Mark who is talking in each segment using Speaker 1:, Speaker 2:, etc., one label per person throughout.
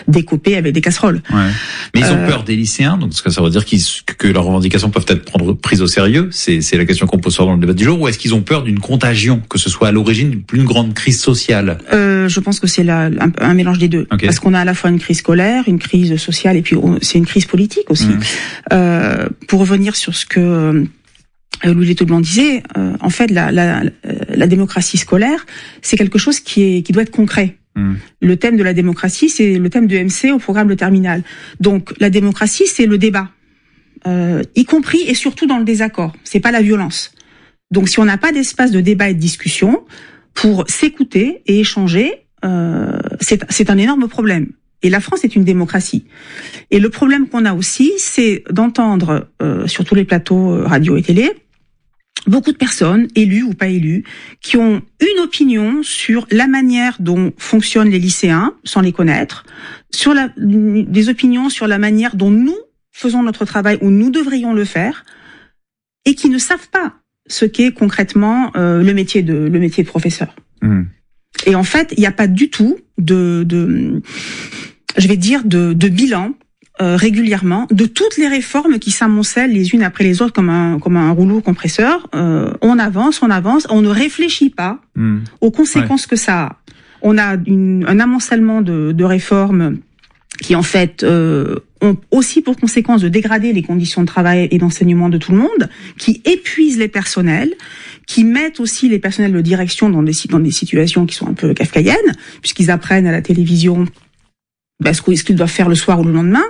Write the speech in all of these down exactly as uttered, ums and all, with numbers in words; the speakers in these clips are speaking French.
Speaker 1: découpés avec des casseroles.
Speaker 2: Ouais. Mais ils ont
Speaker 1: euh,
Speaker 2: peur des lycéens, donc ça veut dire qu'ils, que leurs revendications peuvent être prendre, prises au sérieux. C'est, c'est la question qu'on pose dans le débat du jour. Ou est-ce qu'ils ont peur d'une contagion, que ce soit à l'origine d'une plus grande crise sociale?
Speaker 1: euh, Je pense que c'est la, un, un mélange des deux.
Speaker 2: Okay.
Speaker 1: Parce qu'on a à la fois une crise scolaire, une crise sociale, et puis on, c'est une crise politique aussi. Mmh. Euh, pour revenir sur ce que euh, Louis Létoblan disait, euh, en fait, la, la, la démocratie scolaire, c'est quelque chose qui est qui doit être concret. Mmh. Le thème de la démocratie, c'est le thème de M C au programme de terminale. Donc, la démocratie, c'est le débat, euh, y compris et surtout dans le désaccord. C'est pas la violence. Donc, si on n'a pas d'espace de débat et de discussion pour s'écouter et échanger, euh, c'est, c'est un énorme problème. Et la France est une démocratie. Et le problème qu'on a aussi, c'est d'entendre, euh, sur tous les plateaux radio et télé, beaucoup de personnes, élues ou pas élues, qui ont une opinion sur la manière dont fonctionnent les lycéens, sans les connaître, sur la, des opinions sur la manière dont nous faisons notre travail, ou nous devrions le faire, et qui ne savent pas ce qu'est concrètement euh, le métier de le métier de professeur. Mmh. Et en fait, il n'y a pas du tout de, de je vais dire, de, de bilan euh, régulièrement de toutes les réformes qui s'amoncellent les unes après les autres comme un comme un rouleau compresseur. Euh, on avance, on avance, on ne réfléchit pas mmh. aux conséquences ouais. que ça a. On a une, un amoncellement de, de réformes qui en fait euh, ont aussi pour conséquence de dégrader les conditions de travail et d'enseignement de tout le monde, qui épuisent les personnels, qui mettent aussi les personnels de direction dans des dans des situations qui sont un peu kafkaïennes, puisqu'ils apprennent à la télévision ben, ce qu'ils doivent faire le soir ou le lendemain.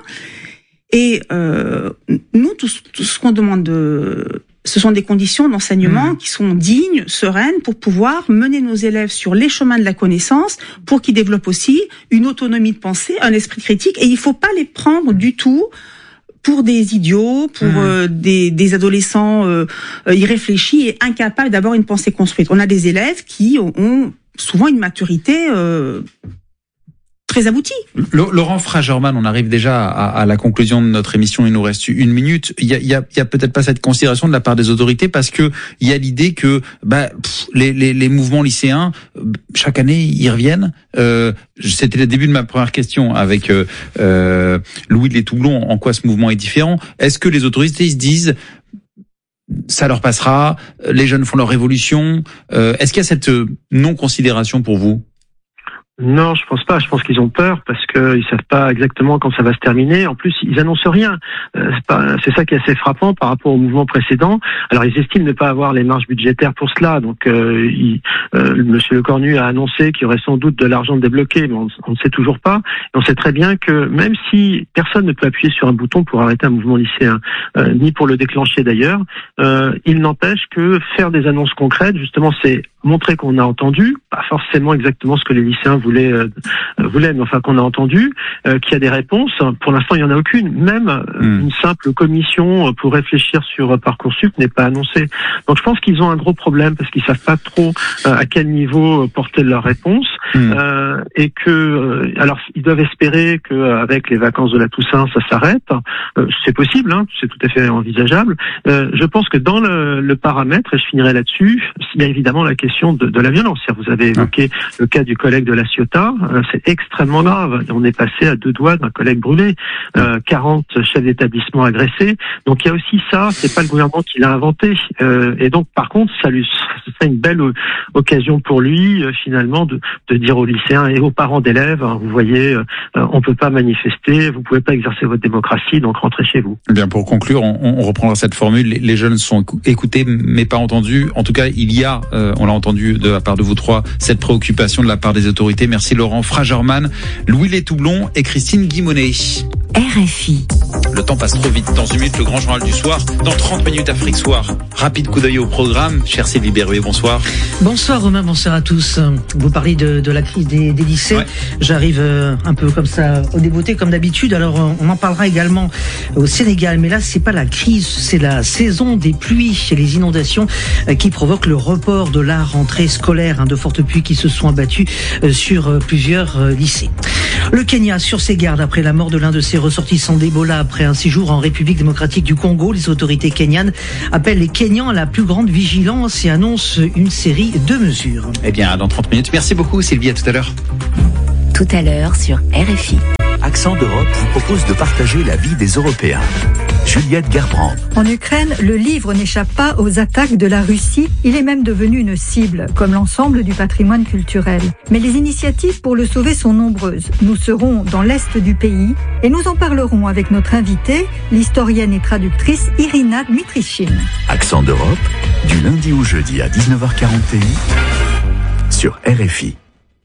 Speaker 1: Et euh, nous, tout, tout ce qu'on demande, de, ce sont des conditions d'enseignement mmh. qui sont dignes, sereines, pour pouvoir mener nos élèves sur les chemins de la connaissance, pour qu'ils développent aussi une autonomie de pensée, un esprit critique. Et il ne faut pas les prendre du tout pour des idiots, pour mmh. euh, des, des adolescents euh, irréfléchis et incapables d'avoir une pensée construite. On a des élèves qui ont, ont souvent une maturité euh, très abouti.
Speaker 2: Laurent Fragerman, on arrive déjà à, à la conclusion de notre émission, il nous reste une minute. Il y a, il y a, il y a peut-être pas cette considération de la part des autorités parce que il y a l'idée que bah, pff, les, les, les mouvements lycéens, chaque année, ils reviennent. Euh, c'était le début de ma première question avec euh, euh, Louis Létoblan, en quoi ce mouvement est différent. Est-ce que les autorités se disent ça leur passera, les jeunes font leur révolution, euh, est-ce qu'il y a cette non-considération pour vous ?
Speaker 3: Non, je pense pas. Je pense qu'ils ont peur parce qu'ils savent pas exactement quand ça va se terminer. En plus, ils annoncent rien. Euh, c'est, pas, c'est ça qui est assez frappant par rapport au mouvement précédent. Alors, ils estiment ne pas avoir les marges budgétaires pour cela. Donc, euh, il, euh, Monsieur Lecornu a annoncé qu'il y aurait sans doute de l'argent débloqué, mais on, on ne sait toujours pas. Et on sait très bien que même si personne ne peut appuyer sur un bouton pour arrêter un mouvement lycéen, euh, ni pour le déclencher d'ailleurs, euh, il n'empêche que faire des annonces concrètes, justement, c'est montrer qu'on a entendu, pas forcément exactement ce que les lycéens voulaient, euh, voulaient mais enfin qu'on a entendu, euh, qu'il y a des réponses. Pour l'instant, il n'y en a aucune. Même euh, mmh. une simple commission pour réfléchir sur euh, Parcoursup n'est pas annoncée. Donc je pense qu'ils ont un gros problème parce qu'ils savent pas trop euh, à quel niveau porter leur réponse mmh. euh, et que euh, alors ils doivent espérer qu'avec les vacances de la Toussaint, ça s'arrête. Euh, c'est possible, hein, c'est tout à fait envisageable. Euh, je pense que dans le, le paramètre, et je finirai là-dessus, il y a évidemment la question De, de la violence. Vous avez évoqué ah. le cas du collègue de La Ciotat. Euh, c'est extrêmement grave. On est passé à deux doigts d'un collègue brûlé. Euh, quarante chefs d'établissement agressés. Donc il y a aussi ça. C'est pas le gouvernement qui l'a inventé. Euh, et donc par contre, ça lui serait une belle occasion pour lui euh, finalement de, de dire aux lycéens et aux parents d'élèves, hein, vous voyez, euh, on peut pas manifester, vous pouvez pas exercer votre démocratie, donc rentrez chez vous.
Speaker 2: Bien, pour conclure, on, on reprendra cette formule. Les, les jeunes sont écoutés mais pas entendus. En tout cas, il y a, euh, on l'a entendu de la part de vous trois, cette préoccupation de la part des autorités. Merci Laurent Fragerman, Louis Létoblan et Christine Guimonet.
Speaker 4: R F I.
Speaker 2: Le temps passe trop vite. Dans une minute, le grand journal du soir. Dans trente minutes, Afrique Soir. Rapide coup d'œil au programme. Cher Sylvie Berruet, bonsoir.
Speaker 5: Bonsoir Romain, bonsoir à tous. Vous parlez de, de la crise des, des lycées. Ouais. J'arrive euh, un peu comme ça au débeauté, comme d'habitude. Alors, on en parlera également au Sénégal. Mais là, c'est pas la crise, c'est la saison des pluies et les inondations euh, qui provoquent le report de la rentrée scolaire. Hein, de fortes pluies qui se sont abattues euh, sur euh, plusieurs euh, lycées. Le Kenya sur ses gardes après la mort de l'un de ses ressortissants d'Ebola après un séjour en République démocratique du Congo. Les autorités kenyanes appellent les Kenyans à la plus grande vigilance et annoncent une série de mesures.
Speaker 2: Eh bien, dans trente minutes. Merci beaucoup Sylvie, à tout à l'heure.
Speaker 4: Tout à l'heure sur R F I. Accent d'Europe vous propose de partager la vie des Européens. Juliette Gerbrand.
Speaker 6: En Ukraine, le livre n'échappe pas aux attaques de la Russie. Il est même devenu une cible, comme l'ensemble du patrimoine culturel. Mais les initiatives pour le sauver sont nombreuses. Nous serons dans l'est du pays et nous en parlerons avec notre invitée, l'historienne et traductrice Irina Dmitrichine.
Speaker 4: Accent d'Europe, du lundi au jeudi à dix-neuf heures quarante et un sur R F I.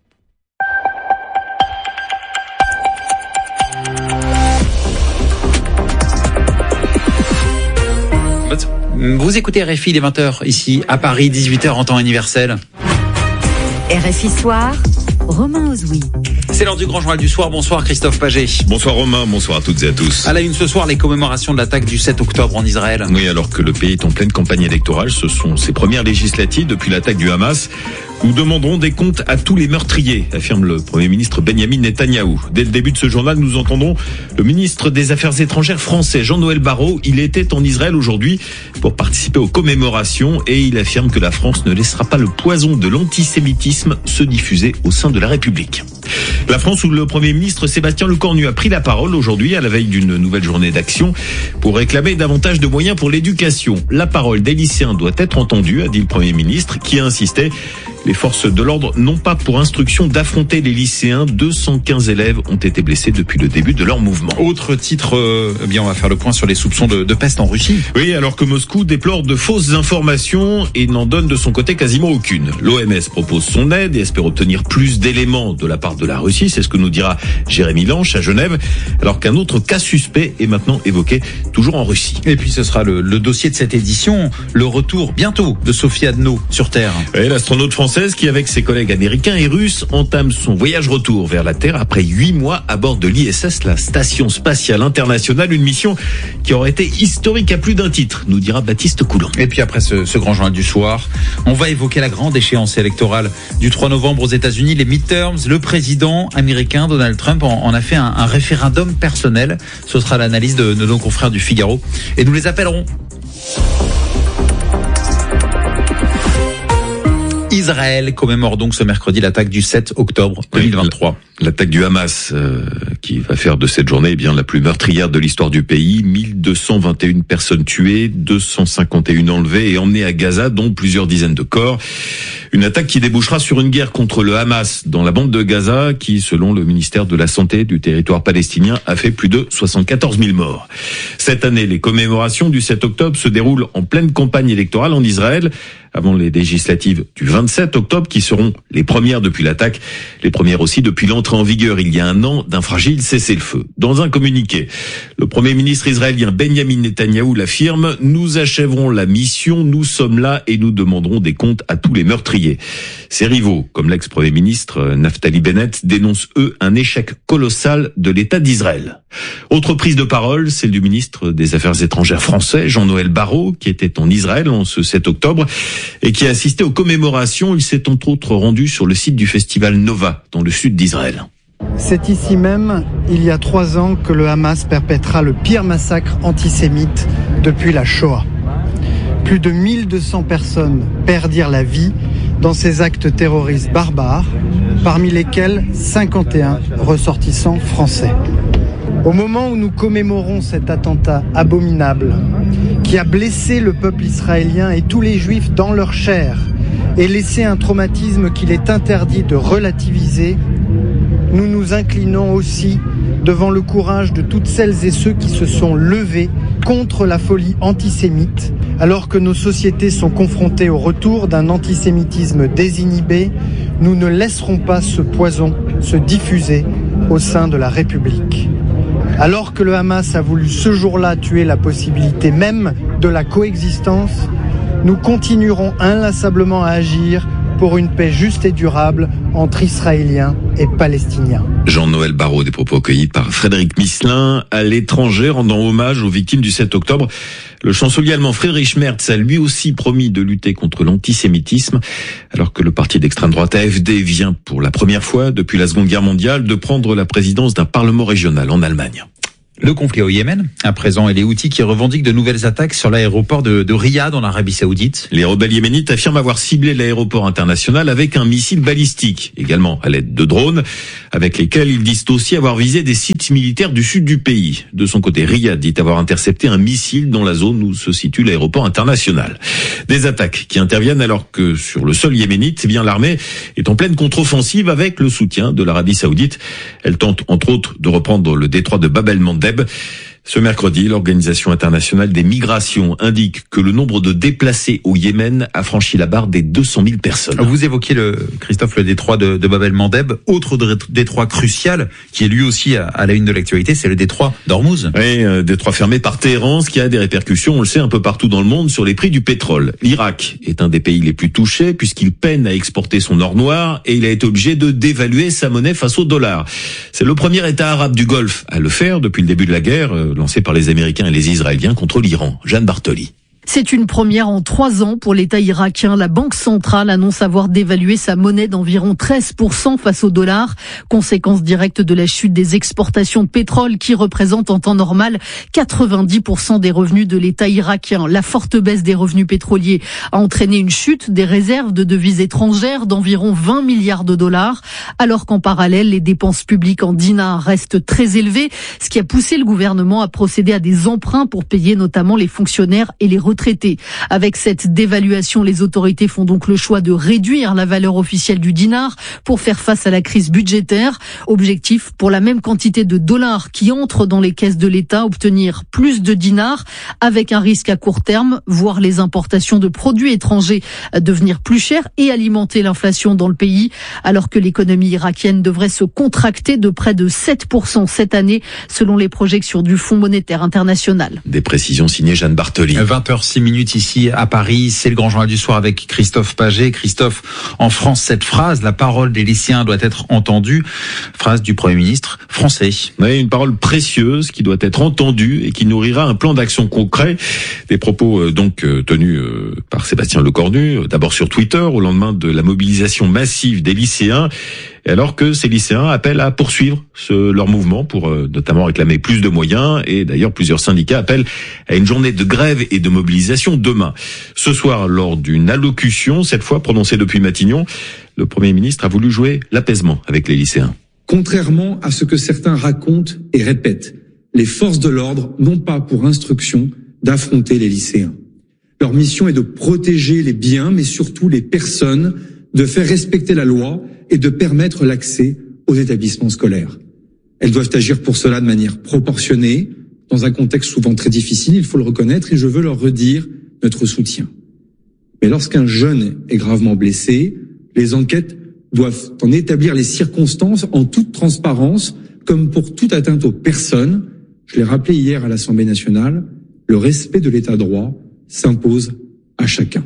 Speaker 2: Vous écoutez R F I, il est vingt heures ici à Paris, dix-huit heures en temps universel.
Speaker 6: R F I Soir, Romain Ozoui.
Speaker 2: C'est l'heure du grand journal du soir. Bonsoir Christophe Paget.
Speaker 7: Bonsoir Romain, bonsoir à toutes et à tous.
Speaker 2: À la une ce soir, les commémorations de l'attaque du sept octobre en Israël.
Speaker 7: Oui, alors que le pays est en pleine campagne électorale, ce sont ses premières législatives depuis l'attaque du Hamas. Nous demanderons des comptes à tous les meurtriers, affirme le Premier ministre Benyamin Netanyahou. Dès le début de ce journal, nous entendons le ministre des Affaires étrangères français, Jean-Noël Barrot. Il était en Israël aujourd'hui pour participer aux commémorations et il affirme que la France ne laissera pas le poison de l'antisémitisme se diffuser au sein de la République. La France où le Premier ministre Sébastien Lecornu a pris la parole aujourd'hui à la veille d'une nouvelle journée d'action pour réclamer davantage de moyens pour l'éducation. La parole des lycéens doit être entendue, a dit le Premier ministre, qui a insisté. Les forces de l'ordre n'ont pas pour instruction d'affronter les lycéens. deux cent quinze élèves ont été blessés depuis le début de leur mouvement.
Speaker 2: Autre titre, euh, eh bien on va faire le point sur les soupçons de, de peste en Russie.
Speaker 7: Oui, alors que Moscou déplore de fausses informations et n'en donne de son côté quasiment aucune. L'O M S propose son aide et espère obtenir plus d'éléments de la part de la Russie. C'est ce que nous dira Jérémy Lanche à Genève, alors qu'un autre cas suspect est maintenant évoqué, toujours en Russie.
Speaker 2: Et puis ce sera le, le dossier de cette édition, le retour bientôt de Sophie Adno sur Terre.
Speaker 7: Et l'astronaute française qui, avec ses collègues américains et russes, entame son voyage retour vers la Terre après huit mois à bord de l'I S S, la Station Spatiale Internationale, une mission qui aurait été historique à plus d'un titre, nous dira Baptiste Coulon.
Speaker 2: Et puis après ce, ce grand journal du soir, on va évoquer la grande échéance électorale du trois novembre aux États-Unis, les midterms. Le président américain Donald Trump en, en a fait un, un référendum personnel. Ce sera l'analyse de, de nos confrères du Figaro et nous les appellerons. Israël commémore donc ce mercredi l'attaque du sept octobre deux mille vingt-trois.
Speaker 7: L'attaque du Hamas euh, qui va faire de cette journée eh bien la plus meurtrière de l'histoire du pays. mille deux cent vingt et une personnes tuées, deux cent cinquante et une enlevées et emmenées à Gaza, dont plusieurs dizaines de corps. Une attaque qui débouchera sur une guerre contre le Hamas dans la bande de Gaza qui, selon le ministère de la Santé du territoire palestinien, a fait plus de soixante-quatorze mille morts. Cette année, les commémorations du sept octobre se déroulent en pleine campagne électorale en Israël, avant les législatives du vingt-sept octobre qui seront les premières depuis l'attaque, les premières aussi depuis l'entrée en vigueur il y a un an d'un fragile cessez-le-feu. Dans un communiqué, le Premier ministre israélien Benyamin Netanyahou l'affirme, nous achèverons la mission, nous sommes là et nous demanderons des comptes à tous les meurtriers. Ses rivaux, comme l'ex-Premier ministre Naftali Bennett, dénoncent eux un échec colossal de l'État d'Israël. Autre prise de parole, celle du ministre des Affaires étrangères français, Jean-Noël Barrot, qui était en Israël en ce sept octobre et qui a assisté aux commémorations. Il s'est entre autres rendu sur le site du festival Nova, dans le sud d'Israël.
Speaker 8: C'est ici même, il y a trois ans, que le Hamas perpétra le pire massacre antisémite depuis la Shoah. Plus de mille deux cents personnes perdirent la vie dans ces actes terroristes barbares, parmi lesquels cinquante et un ressortissants français. Au moment où nous commémorons cet attentat abominable qui a blessé le peuple israélien et tous les juifs dans leur chair et laissé un traumatisme qu'il est interdit de relativiser, nous nous inclinons aussi devant le courage de toutes celles et ceux qui se sont levés contre la folie antisémite, alors que nos sociétés sont confrontées au retour d'un antisémitisme désinhibé. Nous ne laisserons pas ce poison se diffuser au sein de la République. Alors que le Hamas a voulu ce jour-là tuer la possibilité même de la coexistence, nous continuerons inlassablement à agir pour une paix juste et durable entre Israéliens et Palestiniens.
Speaker 7: Jean-Noël Barrot, des propos accueillis par Frédéric Misselin à l'étranger, rendant hommage aux victimes du sept octobre. Le chancelier allemand Friedrich Merz a lui aussi promis de lutter contre l'antisémitisme, alors que le parti d'extrême droite A F D vient pour la première fois depuis la Seconde Guerre mondiale de prendre la présidence d'un parlement régional en Allemagne.
Speaker 2: Le conflit au Yémen, à présent, et les Houthis qui revendiquent de nouvelles attaques sur l'aéroport de, de Riyad en Arabie Saoudite.
Speaker 7: Les rebelles yéménites affirment avoir ciblé l'aéroport international avec un missile balistique, également à l'aide de drones, avec lesquels ils disent aussi avoir visé des sites militaires du sud du pays. De son côté, Riyad dit avoir intercepté un missile dans la zone où se situe l'aéroport international. Des attaques qui interviennent alors que sur le sol yéménite, eh bien l'armée est en pleine contre-offensive avec le soutien de l'Arabie Saoudite. Elle tente entre autres de reprendre le détroit de Bab el-Mandeb. Ce mercredi, l'Organisation internationale des migrations indique que le nombre de déplacés au Yémen a franchi la barre des deux cent mille personnes.
Speaker 2: Vous évoquez le Christophe le détroit de, de Bab el-Mandeb, autre détroit crucial qui est lui aussi à, à la une de l'actualité, c'est le détroit d'Ormuz.
Speaker 7: Oui, euh, détroit fermé par Téhéran, ce qui a des répercussions, on le sait, un peu partout dans le monde sur les prix du pétrole. L'Irak est un des pays les plus touchés puisqu'il peine à exporter son or noir et il a été obligé de dévaluer sa monnaie face au dollar. C'est le premier État arabe du Golfe à le faire depuis le début de la guerre, euh, lancé par les Américains et les Israéliens contre l'Iran. Jeanne Bartoli.
Speaker 9: C'est une première en trois ans pour l'État irakien. La Banque centrale annonce avoir dévalué sa monnaie d'environ treize pour cent face au dollar, conséquence directe de la chute des exportations de pétrole qui représentent en temps normal quatre-vingt-dix pour cent des revenus de l'État irakien. La forte baisse des revenus pétroliers a entraîné une chute des réserves de devises étrangères d'environ vingt milliards de dollars, alors qu'en parallèle, les dépenses publiques en dinars restent très élevées, ce qui a poussé le gouvernement à procéder à des emprunts pour payer notamment les fonctionnaires et les retraités. Avec cette dévaluation, les autorités font donc le choix de réduire la valeur officielle du dinar pour faire face à la crise budgétaire. Objectif, pour la même quantité de dollars qui entrent dans les caisses de l'État, obtenir plus de dinars avec un risque à court terme, voir les importations de produits étrangers devenir plus chères et alimenter l'inflation dans le pays, alors que l'économie irakienne devrait se contracter de près de sept pour cent cette année, selon les projections du Fonds monétaire international.
Speaker 7: Des précisions signées Jeanne Bartoli.
Speaker 2: vingt heures six minutes ici à Paris, c'est le grand journal du soir avec Christophe Paget. Christophe, en France, cette phrase, la parole des lycéens doit être entendue, phrase du Premier ministre français.
Speaker 7: Oui, une parole précieuse qui doit être entendue et qui nourrira un plan d'action concret. Des propos euh, donc euh, tenus euh, par Sébastien Lecornu, euh, d'abord sur Twitter, au lendemain de la mobilisation massive des lycéens. Et alors que ces lycéens appellent à poursuivre ce, leur mouvement pour euh, notamment réclamer plus de moyens, et d'ailleurs plusieurs syndicats appellent à une journée de grève et de mobilisation demain. Ce soir, lors d'une allocution, cette fois prononcée depuis Matignon, le Premier ministre a voulu jouer l'apaisement avec les lycéens.
Speaker 10: Contrairement à ce que certains racontent et répètent, les forces de l'ordre n'ont pas pour instruction d'affronter les lycéens. Leur mission est de protéger les biens, mais surtout les personnes, de faire respecter la loi et de permettre l'accès aux établissements scolaires. Elles doivent agir pour cela de manière proportionnée, dans un contexte souvent très difficile, il faut le reconnaître, et je veux leur redire notre soutien. Mais lorsqu'un jeune est gravement blessé, les enquêtes doivent en établir les circonstances en toute transparence, comme pour toute atteinte aux personnes. Je l'ai rappelé hier à l'Assemblée nationale, le respect de l'état de droit s'impose à chacun.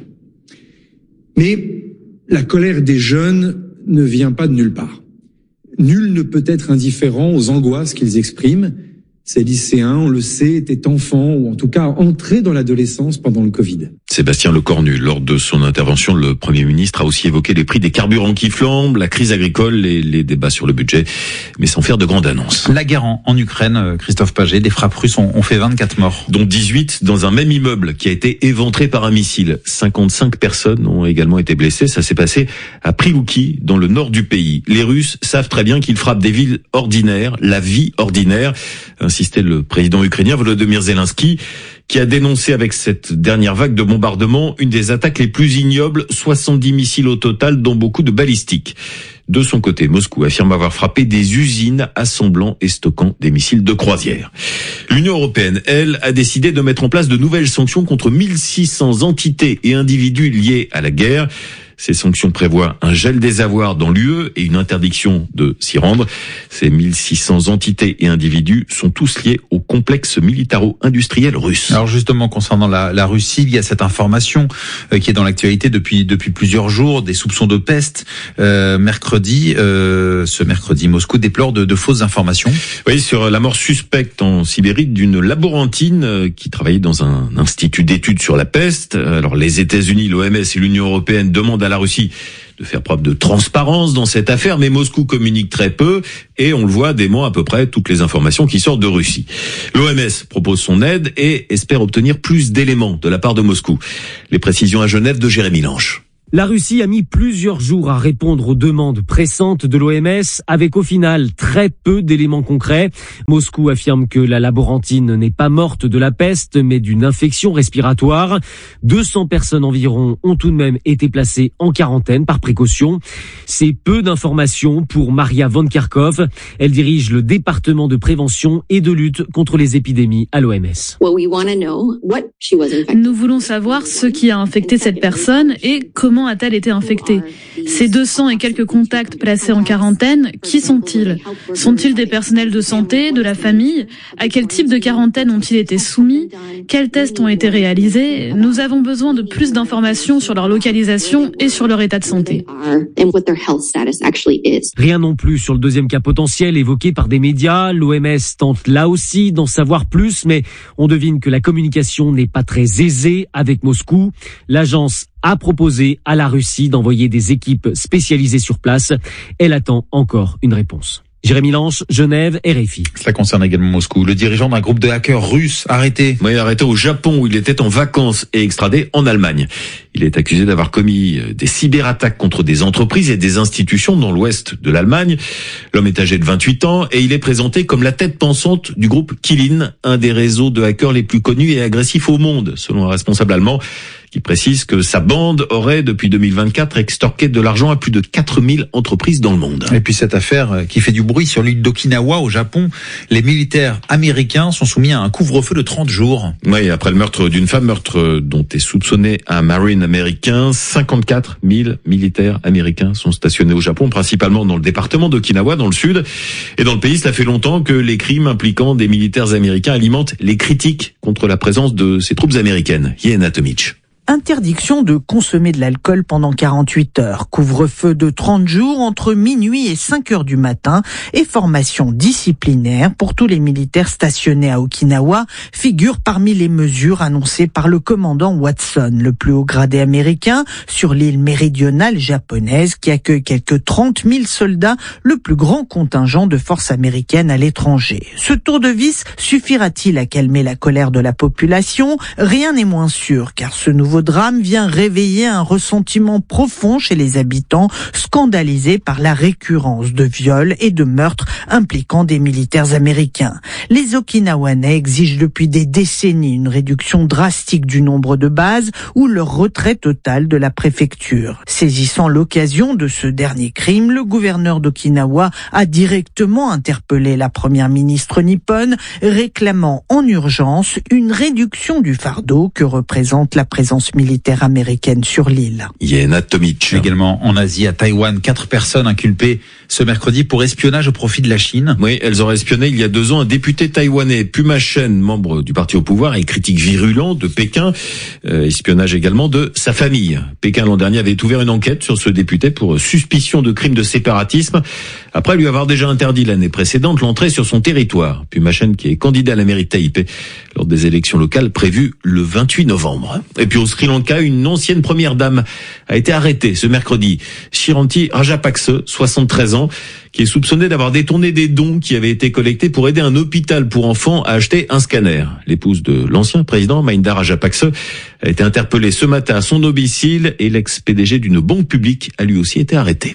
Speaker 10: Mais la colère des jeunes ne vient pas de nulle part. Nul ne peut être indifférent aux angoisses qu'ils expriment. Ces lycéens, on le sait, étaient enfants ou en tout cas entrés dans l'adolescence pendant le Covid.
Speaker 7: Sébastien Lecornu, lors de son intervention, le Premier ministre a aussi évoqué les prix des carburants qui flambent, la crise agricole et les débats sur le budget, mais sans faire de grandes annonces.
Speaker 2: La guerre en, en Ukraine, Christophe Paget, des frappes russes ont, ont fait vingt-quatre morts.
Speaker 7: Dont dix-huit dans un même immeuble qui a été éventré par un missile. cinquante-cinq personnes ont également été blessées. Ça s'est passé à Prilouki, dans le nord du pays. Les Russes savent très bien qu'ils frappent des villes ordinaires, la vie ordinaire, insistait le président ukrainien Volodymyr Zelensky, qui a dénoncé avec cette dernière vague de bombardements une des attaques les plus ignobles, soixante-dix missiles au total, dont beaucoup de balistiques. De son côté, Moscou affirme avoir frappé des usines assemblant et stockant des missiles de croisière. L'Union européenne, elle, a décidé de mettre en place de nouvelles sanctions contre mille six cents entités et individus liés à la guerre. Ces sanctions prévoient un gel des avoirs dans l'U E et une interdiction de s'y rendre. Ces mille six cents entités et individus sont tous liés au complexe militaro-industriel russe.
Speaker 2: Alors justement, concernant la, la Russie, il y a cette information euh, qui est dans l'actualité depuis depuis plusieurs jours, des soupçons de peste. Euh, mercredi, euh, ce mercredi, Moscou déplore de, de fausses informations.
Speaker 7: Oui, sur la mort suspecte en Sibérie d'une laborantine euh, qui travaillait dans un institut d'études sur la peste. Alors les États-Unis, l'O M S et l'Union européenne demandent à la Russie de faire preuve de transparence dans cette affaire, mais Moscou communique très peu et on le voit dément à peu près toutes les informations qui sortent de Russie. L'O M S propose son aide et espère obtenir plus d'éléments de la part de Moscou. Les précisions à Genève de Jérémy Lange.
Speaker 11: La Russie a mis plusieurs jours à répondre aux demandes pressantes de l'O M S, avec au final très peu d'éléments concrets. Moscou affirme que la laborantine n'est pas morte de la peste, mais d'une infection respiratoire. deux cents personnes environ ont tout de même été placées en quarantaine par précaution. C'est peu d'informations pour Maria Van Kerkhove. Elle dirige le département de prévention et de lutte contre les épidémies à l'O M S.
Speaker 12: Nous voulons savoir ce qui a infecté cette personne et comment a-t-elle été infectée. Ces deux cents et quelques contacts placés en quarantaine, qui sont-ils? Sont-ils des personnels de santé, de la famille? À quel type de quarantaine ont-ils été soumis? Quels tests ont été réalisés? Nous avons besoin de plus d'informations sur leur localisation et sur leur état de santé.
Speaker 11: Rien non plus sur le deuxième cas potentiel évoqué par des médias. L'O M S tente là aussi d'en savoir plus, mais on devine que la communication n'est pas très aisée avec Moscou. L'agence a proposé à la Russie d'envoyer des équipes spécialisées sur place. Elle attend encore une réponse. Jérémy Lange, Genève, R F I.
Speaker 2: Cela concerne également Moscou. Le dirigeant d'un groupe de hackers russes arrêté.
Speaker 7: Oui, arrêté au Japon où il était en vacances et extradé en Allemagne. Il est accusé d'avoir commis des cyberattaques contre des entreprises et des institutions dans l'ouest de l'Allemagne. L'homme est âgé de vingt-huit ans et il est présenté comme la tête pensante du groupe Kylin, un des réseaux de hackers les plus connus et agressifs au monde, selon un responsable allemand, qui précise que sa bande aurait, depuis deux mille vingt-quatre, extorqué de l'argent à plus de quatre mille entreprises dans le monde.
Speaker 2: Et puis cette affaire qui fait du bruit sur l'île d'Okinawa au Japon, les militaires américains sont soumis à un couvre-feu de trente jours.
Speaker 7: Oui, après le meurtre d'une femme, meurtre dont est soupçonné un Marine américain, cinquante-quatre mille militaires américains sont stationnés au Japon, principalement dans le département d'Okinawa, dans le sud. Et dans le pays, cela fait longtemps que les crimes impliquant des militaires américains alimentent les critiques contre la présence de ces troupes américaines. Yéna Tomic.
Speaker 13: Interdiction de consommer de l'alcool pendant quarante-huit heures, couvre-feu de trente jours entre minuit et cinq heures du matin et formation disciplinaire pour tous les militaires stationnés à Okinawa figurent parmi les mesures annoncées par le commandant Watson, le plus haut gradé américain, sur l'île méridionale japonaise qui accueille quelques trente mille soldats, le plus grand contingent de forces américaines à l'étranger. Ce tour de vis suffira-t-il à calmer la colère de la population? Rien n'est moins sûr, car ce nouveau drame vient réveiller un ressentiment profond chez les habitants, scandalisés par la récurrence de viols et de meurtres impliquant des militaires américains. Les Okinawanais exigent depuis des décennies une réduction drastique du nombre de bases ou leur retrait total de la préfecture. Saisissant l'occasion de ce dernier crime, le gouverneur d'Okinawa a directement interpellé la première ministre nippone, réclamant en urgence une réduction du fardeau que représente la présence militaire américaine sur l'île.
Speaker 7: Yéna Tomic.
Speaker 2: Également en Asie, à Taïwan, quatre personnes inculpées ce mercredi pour espionnage au profit de la Chine.
Speaker 7: Oui, elles auraient espionné il y a deux ans un député taïwanais, Puma Chen, membre du parti au pouvoir et critique virulent de Pékin. Euh, espionnage également de sa famille. Pékin l'an dernier avait ouvert une enquête sur ce député pour suspicion de crimes de séparatisme, après lui avoir déjà interdit l'année précédente l'entrée sur son territoire. Puma Chen qui est candidat à la mairie de Taipei lors des élections locales prévues le vingt-huit novembre. Et puis au Sri Lanka, une ancienne première dame a été arrêtée ce mercredi. Chiranti Rajapakse, soixante-treize ans, qui est soupçonnée d'avoir détourné des dons qui avaient été collectés pour aider un hôpital pour enfants à acheter un scanner. L'épouse de l'ancien président, Mahinda Rajapakse, a été interpellée ce matin à son domicile et l'ex-P D G d'une banque publique a lui aussi été arrêté.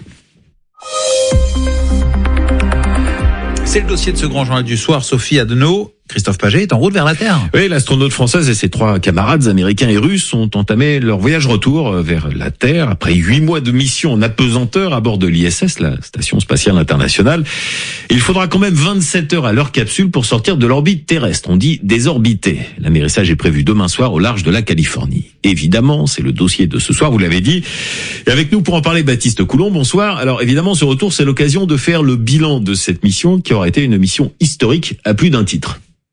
Speaker 2: C'est le dossier de ce grand journal du soir, Sophie Adenau. Christophe Paget est en route vers la Terre.
Speaker 7: Oui, l'astronaute française et ses trois camarades américains et russes ont entamé leur voyage retour vers la Terre après huit mois de mission en apesanteur à bord de l'I S S, la Station Spatiale Internationale. Il faudra quand même vingt-sept heures à leur capsule pour sortir de l'orbite terrestre. On dit désorbité. L'amérissage est prévu demain soir au large de la Californie. Évidemment, c'est le dossier de ce soir, vous l'avez dit. Et avec nous pour en parler, Baptiste Coulon, bonsoir. Alors évidemment, ce retour, c'est l'occasion de faire le bilan de cette mission qui aura été une mission historique à plus d'un titre.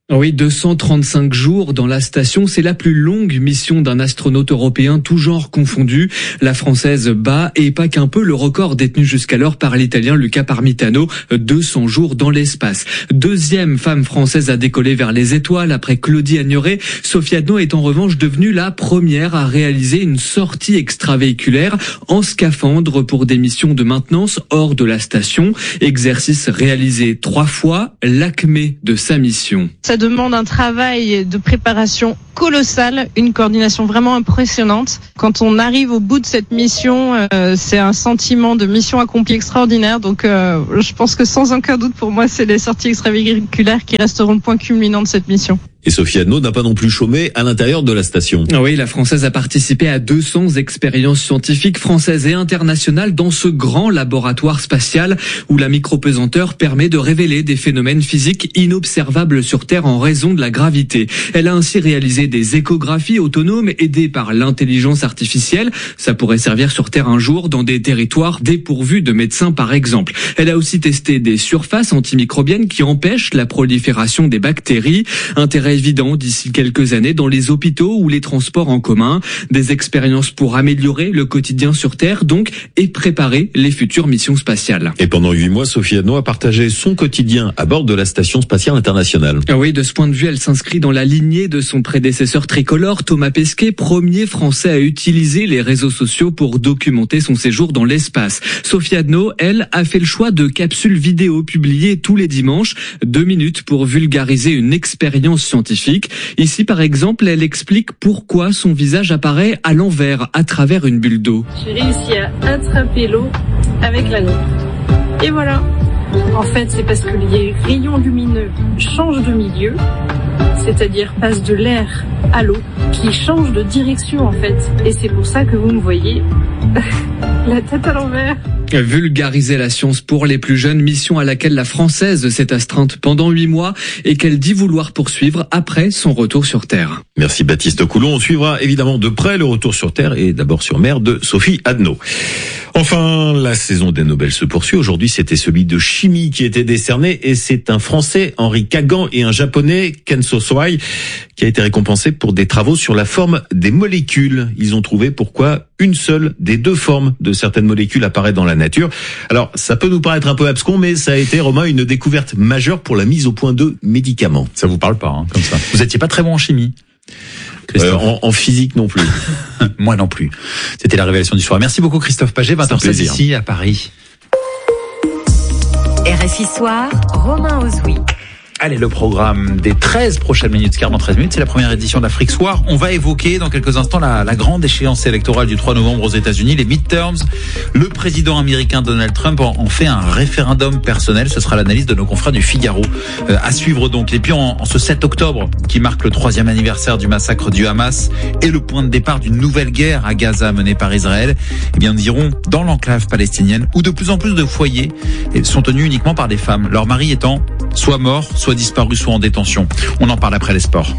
Speaker 14: Oui, deux cent trente-cinq jours dans la station, c'est la plus longue mission d'un astronaute européen, tout genre confondu. La française bat, et pas qu'un peu, le record détenu jusqu'alors par l'italien Luca Parmitano, deux cents jours dans l'espace. Deuxième femme française à décoller vers les étoiles après Claudie Agnoret, Sophie Adno est en revanche devenue la première à réaliser une sortie extravéhiculaire en scaphandre pour des missions de maintenance hors de la station. Exercice réalisé trois fois, l'acmé de sa mission.
Speaker 15: Ça demande un travail de préparation colossal, une coordination vraiment impressionnante. Quand on arrive au bout de cette mission, euh, c'est un sentiment de mission accomplie extraordinaire. Donc euh, je pense que sans aucun doute pour moi, c'est les sorties extravéhiculaires qui resteront le point culminant de cette mission.
Speaker 7: Et Sophie Adno n'a pas non plus chômé à l'intérieur de la station.
Speaker 14: Oui, la Française a participé à deux cents expériences scientifiques françaises et internationales dans ce grand laboratoire spatial où la micropesanteur permet de révéler des phénomènes physiques inobservables sur Terre en raison de la gravité. Elle a ainsi réalisé des échographies autonomes aidées par l'intelligence artificielle. Ça pourrait servir sur Terre un jour dans des territoires dépourvus de médecins par exemple. Elle a aussi testé des surfaces antimicrobiennes qui empêchent la prolifération des bactéries. Intérêt évident d'ici quelques années dans les hôpitaux ou les transports en commun. Des expériences pour améliorer le quotidien sur Terre donc et préparer les futures missions spatiales.
Speaker 7: Et pendant huit mois, Sophie Adno a partagé son quotidien à bord de la Station Spatiale Internationale.
Speaker 14: Oui, de ce point de vue, elle s'inscrit dans la lignée de son prédécesseur tricolore, Thomas Pesquet, premier Français à utiliser les réseaux sociaux pour documenter son séjour dans l'espace. Sophie Adno, elle, a fait le choix de capsules vidéo publiées tous les dimanches, deux minutes pour vulgariser une expérience scientifique. Ici, par exemple, elle explique pourquoi son visage apparaît à l'envers, à travers une bulle d'eau.
Speaker 16: J'ai réussi à attraper l'eau avec la langue. Et voilà. En fait, c'est parce que les rayons lumineux changent de milieu, c'est-à-dire passent de l'air à l'eau, qui change de direction en fait. Et c'est pour ça que vous me voyez la tête à l'envers.
Speaker 14: Vulgariser la science pour les plus jeunes, mission à laquelle la Française s'est astreinte pendant huit mois et qu'elle dit vouloir poursuivre après son retour sur Terre.
Speaker 7: Merci Baptiste Coulon. On suivra évidemment de près le retour sur Terre et d'abord sur mer de Sophie Adno. Enfin, la saison des Nobel se poursuit. Aujourd'hui, c'était celui de chimie qui était décerné et c'est un Français, Henri Kagan, et un Japonais, Kenso Soai, qui a été récompensé pour des travaux sur la forme des molécules. Ils ont trouvé pourquoi une seule des deux formes de certaines molécules apparaît dans la nature. Alors, ça peut nous paraître un peu abscon, mais ça a été, Romain, une découverte majeure pour la mise au point de médicaments.
Speaker 2: Ça vous parle pas, hein, comme ça. Vous étiez pas très bon en chimie.
Speaker 7: Euh, en, en physique non plus.
Speaker 2: Moi non plus. C'était la révélation du soir. Merci beaucoup Christophe Paget, vingt heures seize ici à Paris.
Speaker 17: R F I Soir, Romain Ozoui.
Speaker 2: Allez, le programme des treize prochaines minutes, car dans treize minutes, c'est la première édition d'Afrique Soir. On va évoquer dans quelques instants la, la grande échéance électorale du trois novembre aux États-Unis, les midterms. Le président américain Donald Trump en, en fait un référendum personnel. Ce sera l'analyse de nos confrères du Figaro. Euh, à suivre donc. Et puis en, en ce sept octobre, qui marque le troisième anniversaire du massacre du Hamas et le point de départ d'une nouvelle guerre à Gaza menée par Israël, eh bien, nous irons dans l'enclave palestinienne où de plus en plus de foyers sont tenus uniquement par des femmes. Leur mari étant soit mort, soit disparu, soit en détention. On en parle après les sports.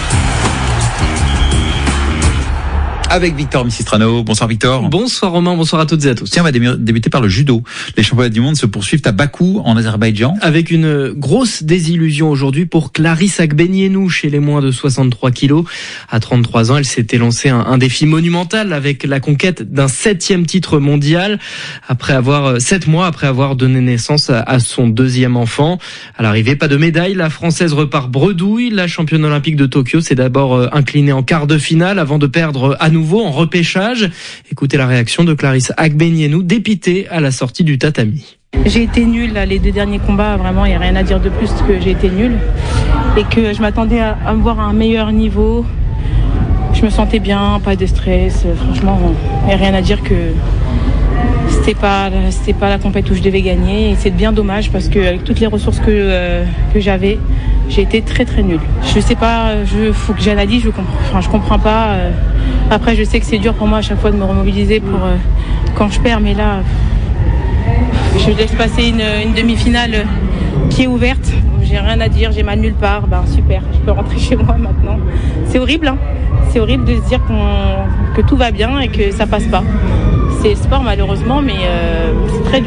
Speaker 2: Avec Victor Missistrano. Bonsoir Victor.
Speaker 18: Bonsoir Romain, bonsoir à toutes et à tous.
Speaker 2: Tiens, on va débuter par le judo. Les championnats du monde se poursuivent à Bakou, en Azerbaïdjan.
Speaker 18: Avec une grosse désillusion aujourd'hui pour Clarisse Agbenienou chez les moins de soixante-trois kilos. À trente-trois ans, elle s'était lancée un, un défi monumental avec la conquête d'un septième titre mondial après avoir, sept mois après avoir donné naissance à, à son deuxième enfant. À l'arrivée, pas de médaille. La Française repart bredouille. La championne olympique de Tokyo s'est d'abord inclinée en quart de finale avant de perdre à nouveau nouveau en repêchage. Écoutez la réaction de Clarisse Agbenienou, dépitée à la sortie du tatami.
Speaker 19: J'ai été nulle là, les deux derniers combats, vraiment il n'y a rien à dire de plus que j'ai été nulle et que je m'attendais à, à me voir à un meilleur niveau. Je me sentais bien, pas de stress, franchement il n'y a rien à dire que c'était pas, c'était pas la compétition où je devais gagner et c'est bien dommage parce que avec toutes les ressources que, euh, que j'avais, j'ai été très très nulle. Je sais pas, je faut que j'analyse, je comprends, enfin, je comprends pas. Euh, après je sais que c'est dur pour moi à chaque fois de me remobiliser pour euh, quand je perds, mais là je laisse passer une, une demi-finale qui est ouverte. J'ai rien à dire, j'ai mal nulle part. Ben super, je peux rentrer chez moi maintenant. C'est horrible, hein. C'est horrible de se dire qu'on, que tout va bien et que ça passe pas. C'est le sport malheureusement, mais euh, c'est très dur.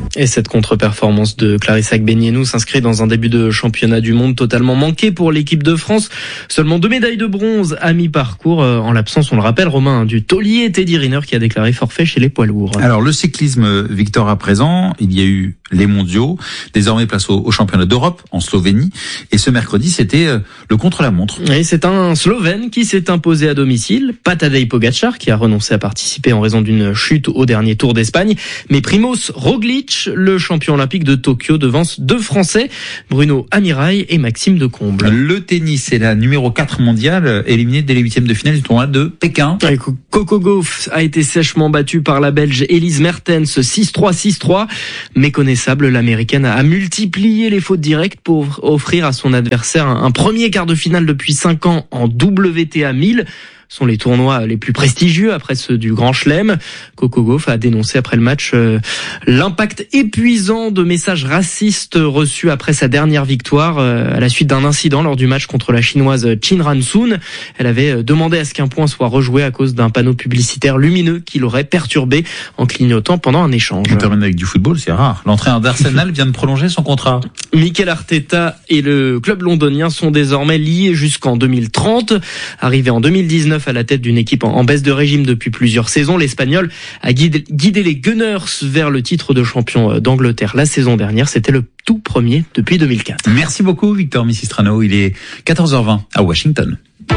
Speaker 18: Et cette contre-performance de Clarissa Agbenienou s'inscrit dans un début de championnat du monde totalement manqué pour l'équipe de France. Seulement deux médailles de bronze à mi-parcours, en l'absence, on le rappelle, Romain, du taulier Teddy Riner qui a déclaré forfait chez les poids lourds.
Speaker 2: Alors le cyclisme, Victor, à présent, il y a eu les mondiaux, désormais place au, au championnat d'Europe en Slovénie, et ce mercredi c'était le contre-la-montre.
Speaker 18: Et c'est un Slovène qui s'est imposé à domicile, pas Tadej Pogačar qui a renoncé à participer en raison d'une chute au dernier Tour d'Espagne, mais Primož Roglič, le champion olympique de Tokyo, devance deux Français, Bruno Amirail et Maxime de Comble.
Speaker 2: Le tennis, c'est la numéro quatre mondiale, éliminée dès les huitièmes de finale du tournoi de Pékin.
Speaker 18: Coco Gauff a été sèchement battue par la Belge Elise Mertens six trois six trois. Méconnaissable, l'américaine a multiplié les fautes directes pour offrir à son adversaire un premier quart de finale depuis cinq ans en W T A mille. Sont les tournois les plus prestigieux après ceux du Grand Chelem. Coco Gauff a dénoncé après le match euh, l'impact épuisant de messages racistes reçus après sa dernière victoire euh, à la suite d'un incident lors du match contre la chinoise Chin Ran-soon. Elle avait demandé à ce qu'un point soit rejoué à cause d'un panneau publicitaire lumineux qui l'aurait perturbé en clignotant pendant un échange.
Speaker 2: On termine avec du football, c'est rare. L'entraîneur d'Arsenal vient de prolonger son contrat.
Speaker 18: Mikel Arteta et le club londonien sont désormais liés jusqu'en deux mille trente. Arrivé en deux mille dix-neuf à la tête d'une équipe en baisse de régime depuis plusieurs saisons, l'Espagnol a guidé, guidé les Gunners vers le titre de champion d'Angleterre la saison dernière. C'était le tout premier depuis deux mille quatre.
Speaker 2: Merci beaucoup Victor Missistrano. Il est quatorze heures vingt à Washington.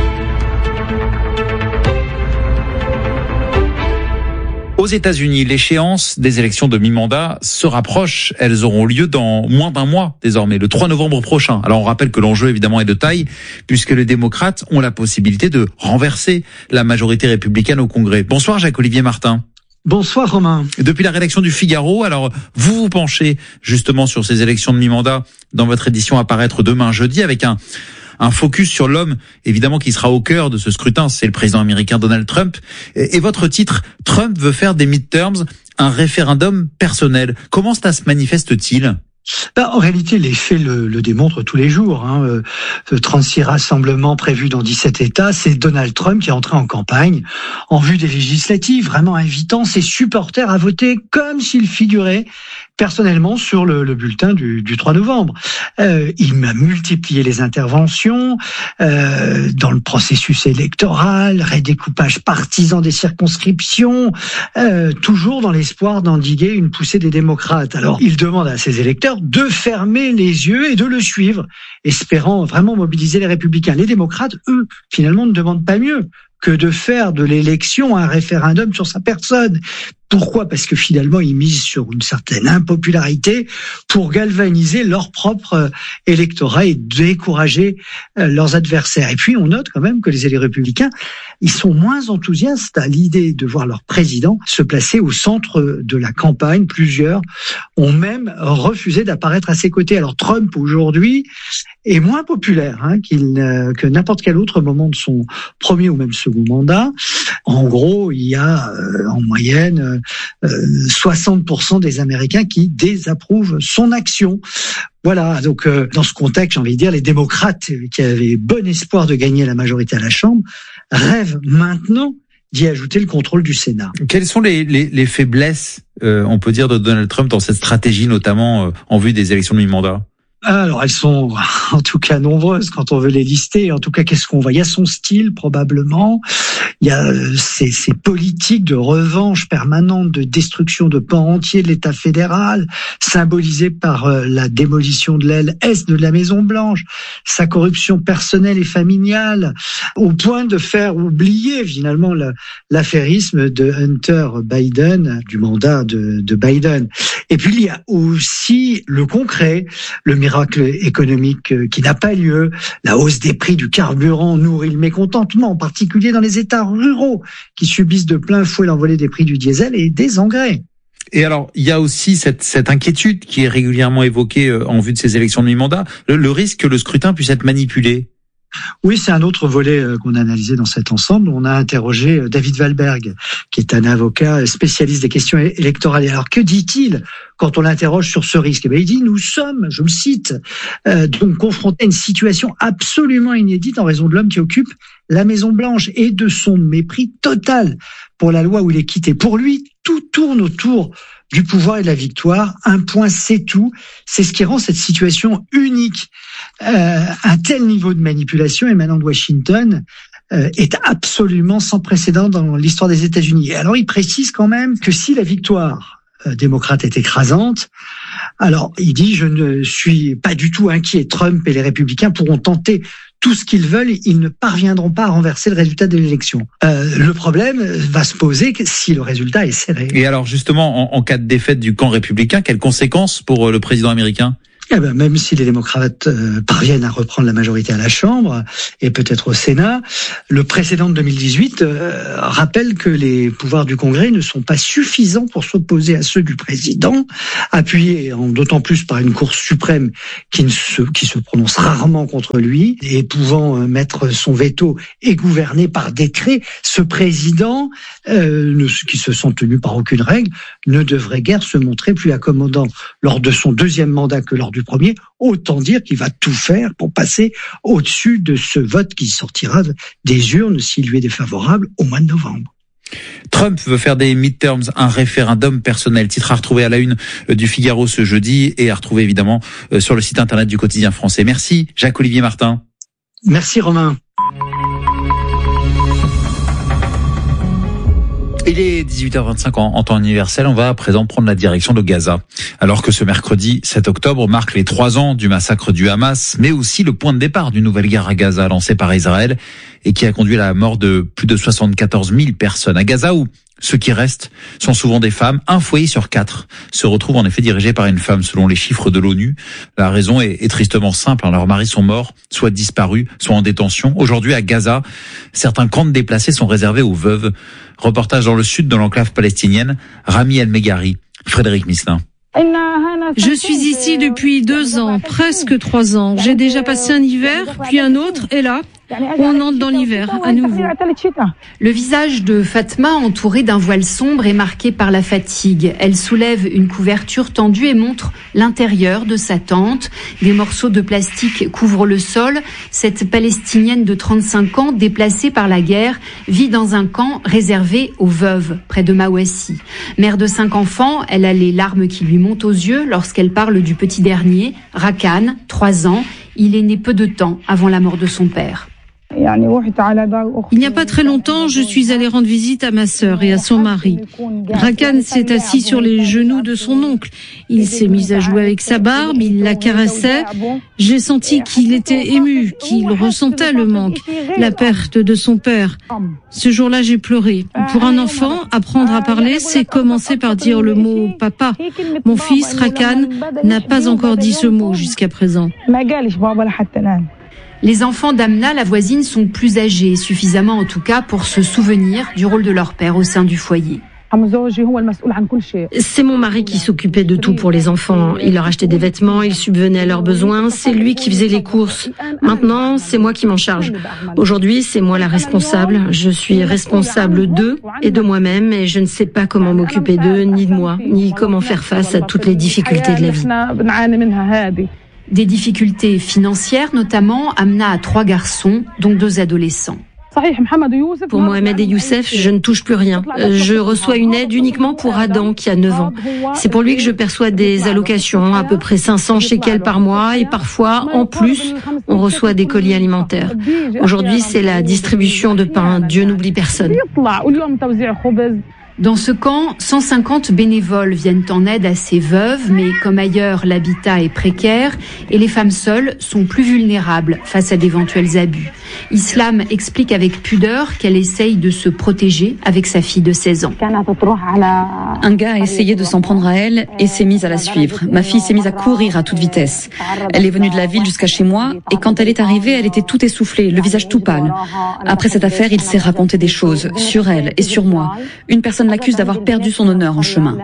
Speaker 2: Aux États-Unis, l'échéance des élections de mi-mandat se rapproche. Elles auront lieu dans moins d'un mois désormais, le trois novembre prochain. Alors on rappelle que l'enjeu évidemment est de taille puisque les démocrates ont la possibilité de renverser la majorité républicaine au Congrès. Bonsoir Jacques-Olivier Martin.
Speaker 20: Bonsoir Romain.
Speaker 2: Depuis la rédaction du Figaro, alors vous vous penchez justement sur ces élections de mi-mandat dans votre édition à paraître demain jeudi avec un un focus sur l'homme, évidemment, qui sera au cœur de ce scrutin, c'est le président américain Donald Trump. Et votre titre, Trump veut faire des midterms un référendum personnel. Comment cela se manifeste-t-il ?
Speaker 20: Ben, en réalité, les faits le, le démontrent tous les jours. Hein. Euh, trente-six rassemblements prévus dans dix-sept États. C'est Donald Trump qui est entré en campagne en vue des législatives, vraiment invitant ses supporters à voter comme s'il figurait personnellement sur le, le bulletin du, du trois novembre. Euh, il m'a multiplié les interventions euh, dans le processus électoral, redécoupage partisan des circonscriptions, euh, toujours dans l'espoir d'endiguer une poussée des démocrates. Alors, il demande à ses électeurs de fermer les yeux et de le suivre, espérant vraiment mobiliser les républicains. Les démocrates, eux, finalement, ne demandent pas mieux que de faire de l'élection un référendum sur sa personne. Pourquoi ? Parce que finalement, ils misent sur une certaine impopularité pour galvaniser leur propre électorat et décourager leurs adversaires. Et puis, on note quand même que les élus républicains, ils sont moins enthousiastes à l'idée de voir leur président se placer au centre de la campagne. Plusieurs ont même refusé d'apparaître à ses côtés. Alors, Trump, aujourd'hui, est moins populaire hein, qu'il, euh, que n'importe quel autre moment de son premier ou même second mandat. En gros, il y a euh, en moyenne euh, soixante pour cent des Américains qui désapprouvent son action. Voilà, donc euh, dans ce contexte, j'ai envie de dire, les démocrates qui avaient bon espoir de gagner la majorité à la Chambre rêvent maintenant d'y ajouter le contrôle du Sénat.
Speaker 2: Quelles sont les, les, les faiblesses, euh, on peut dire, de Donald Trump dans cette stratégie, notamment euh, en vue des élections de mi-mandat ?
Speaker 20: Alors, elles sont en tout cas nombreuses quand on veut les lister. En tout cas, qu'est-ce qu'on voit ? Il y a son style, probablement. Il y a ces, ces politiques de revanche permanente, de destruction de pans entiers de l'État fédéral, symbolisées par la démolition de l'aile est de la Maison-Blanche, sa corruption personnelle et familiale, au point de faire oublier finalement l'affairisme de Hunter Biden, du mandat de, de Biden. Et puis, il y a aussi le concret, le miracle économique qui n'a pas lieu. La hausse des prix du carburant nourrit le mécontentement, en particulier dans les États ruraux qui subissent de plein fouet l'envolée des prix du diesel et des engrais.
Speaker 2: Et alors, il y a aussi cette, cette inquiétude qui est régulièrement évoquée en vue de ces élections de mi-mandat, le, le risque que le scrutin puisse être manipulé.
Speaker 20: Oui, c'est un autre volet qu'on a analysé dans cet ensemble. On a interrogé David Wahlberg, qui est un avocat spécialiste des questions électorales. Alors, que dit-il quand on l'interroge sur ce risque ? Eh bien, il dit, nous sommes, je le cite, euh, donc confrontés à une situation absolument inédite en raison de l'homme qui occupe la Maison-Blanche et de son mépris total pour la loi ou l'équité. Pour lui, tout tourne autour du pouvoir et de la victoire. Un point, c'est tout. C'est ce qui rend cette situation unique. Euh, un tel niveau de manipulation émanant de Washington euh, est absolument sans précédent dans l'histoire des États-Unis. Et alors, il précise quand même que si la victoire euh, démocrate est écrasante, alors il dit « Je ne suis pas du tout inquiet. Trump et les républicains pourront tenter tout ce qu'ils veulent, ils ne parviendront pas à renverser le résultat de l'élection. Euh, le problème va se poser si le résultat est serré. »
Speaker 2: Et alors justement, en, en cas de défaite du camp républicain, quelles conséquences pour le président américain ?
Speaker 20: Eh ben, même si les démocrates euh, parviennent à reprendre la majorité à la Chambre et peut-être au Sénat, le précédent de deux mille dix-huit euh, rappelle que les pouvoirs du Congrès ne sont pas suffisants pour s'opposer à ceux du président, appuyés en, d'autant plus par une Cour suprême qui, ne se, qui se prononce rarement contre lui et pouvant euh, mettre son veto et gouverner par décret. Ce président, euh, ne, qui se sent tenu par aucune règle, ne devrait guère se montrer plus accommodant lors de son deuxième mandat que lors du premier, autant dire qu'il va tout faire pour passer au-dessus de ce vote qui sortira des urnes s'il lui est défavorable au mois de novembre.
Speaker 2: Trump veut faire des midterms un référendum personnel. Titre à retrouver à la une du Figaro ce jeudi et à retrouver évidemment sur le site internet du Quotidien français. Merci Jacques-Olivier Martin.
Speaker 20: Merci Romain.
Speaker 2: Il est dix-huit heures vingt-cinq en, en temps universel. On va à présent prendre la direction de Gaza. Alors que ce mercredi sept octobre marque les trois ans du massacre du Hamas, mais aussi le point de départ d'une nouvelle guerre à Gaza lancée par Israël et qui a conduit à la mort de plus de soixante-quatorze mille personnes à Gaza, où ceux qui restent sont souvent des femmes. Un foyer sur quatre se retrouve en effet dirigé par une femme selon les chiffres de l'ONU. La raison est, est tristement simple. Leurs maris sont morts, soit disparus, soit en détention. Aujourd'hui à Gaza, certains camps de déplacés sont réservés aux veuves. Reportage dans le sud de l'enclave palestinienne, Rami El-Megari, Frédéric Misselin.
Speaker 21: Je suis ici depuis deux ans, presque trois ans. J'ai déjà passé un hiver, puis un autre, et là, on entre dans l'hiver à nouveau.
Speaker 22: Le visage de Fatma, entouré d'un voile sombre, est marqué par la fatigue. Elle soulève une couverture tendue et montre l'intérieur de sa tente. Des morceaux de plastique couvrent le sol. Cette Palestinienne de trente-cinq ans, déplacée par la guerre, vit dans un camp réservé aux veuves, près de Mawassi. Mère de cinq enfants, elle a les larmes qui lui montent aux yeux lorsqu'elle parle du petit dernier, Rakan, trois ans. Il est né peu de temps avant la mort de son père.
Speaker 21: Il n'y a pas très longtemps, je suis allée rendre visite à ma sœur et à son mari. Rakan s'est assis sur les genoux de son oncle. Il s'est mis à jouer avec sa barbe, il la caressait. J'ai senti qu'il était ému, qu'il ressentait le manque, la perte de son père. Ce jour-là, j'ai pleuré. Pour un enfant, apprendre à parler, c'est commencer par dire le mot « papa ». Mon fils, Rakan, n'a pas encore dit ce mot jusqu'à présent.
Speaker 22: Les enfants d'Amna, la voisine, sont plus âgés, suffisamment en tout cas pour se souvenir du rôle de leur père au sein du foyer.
Speaker 21: C'est mon mari qui s'occupait de tout pour les enfants. Il leur achetait des vêtements, il subvenait à leurs besoins, c'est lui qui faisait les courses. Maintenant, c'est moi qui m'en charge. Aujourd'hui, c'est moi la responsable. Je suis responsable d'eux et de moi-même et je ne sais pas comment m'occuper d'eux, ni de moi, ni comment faire face à toutes les difficultés de la vie.
Speaker 22: Des difficultés financières notamment. Amna a trois garçons, dont deux adolescents.
Speaker 21: Pour Mohamed et Youssef, je ne touche plus rien. Je reçois une aide uniquement pour Adam qui a neuf ans. C'est pour lui que je perçois des allocations, à peu près cinq cents shekels par mois et parfois, en plus, on reçoit des colis alimentaires. Aujourd'hui, c'est la distribution de pain. Dieu n'oublie personne.
Speaker 22: Dans ce camp, cent cinquante bénévoles viennent en aide à ces veuves, mais comme ailleurs, l'habitat est précaire et les femmes seules sont plus vulnérables face à d'éventuels abus. Islam explique avec pudeur qu'elle essaye de se protéger avec sa fille de seize ans.
Speaker 23: Un gars a essayé de s'en prendre à elle et s'est mis à la suivre. Ma fille s'est mise à courir à toute vitesse. Elle est venue de la ville jusqu'à chez moi et quand elle est arrivée, elle était toute essoufflée, le visage tout pâle. Après cette affaire, il s'est raconté des choses sur elle et sur moi. Une personne l'accuse d'avoir perdu son honneur en chemin.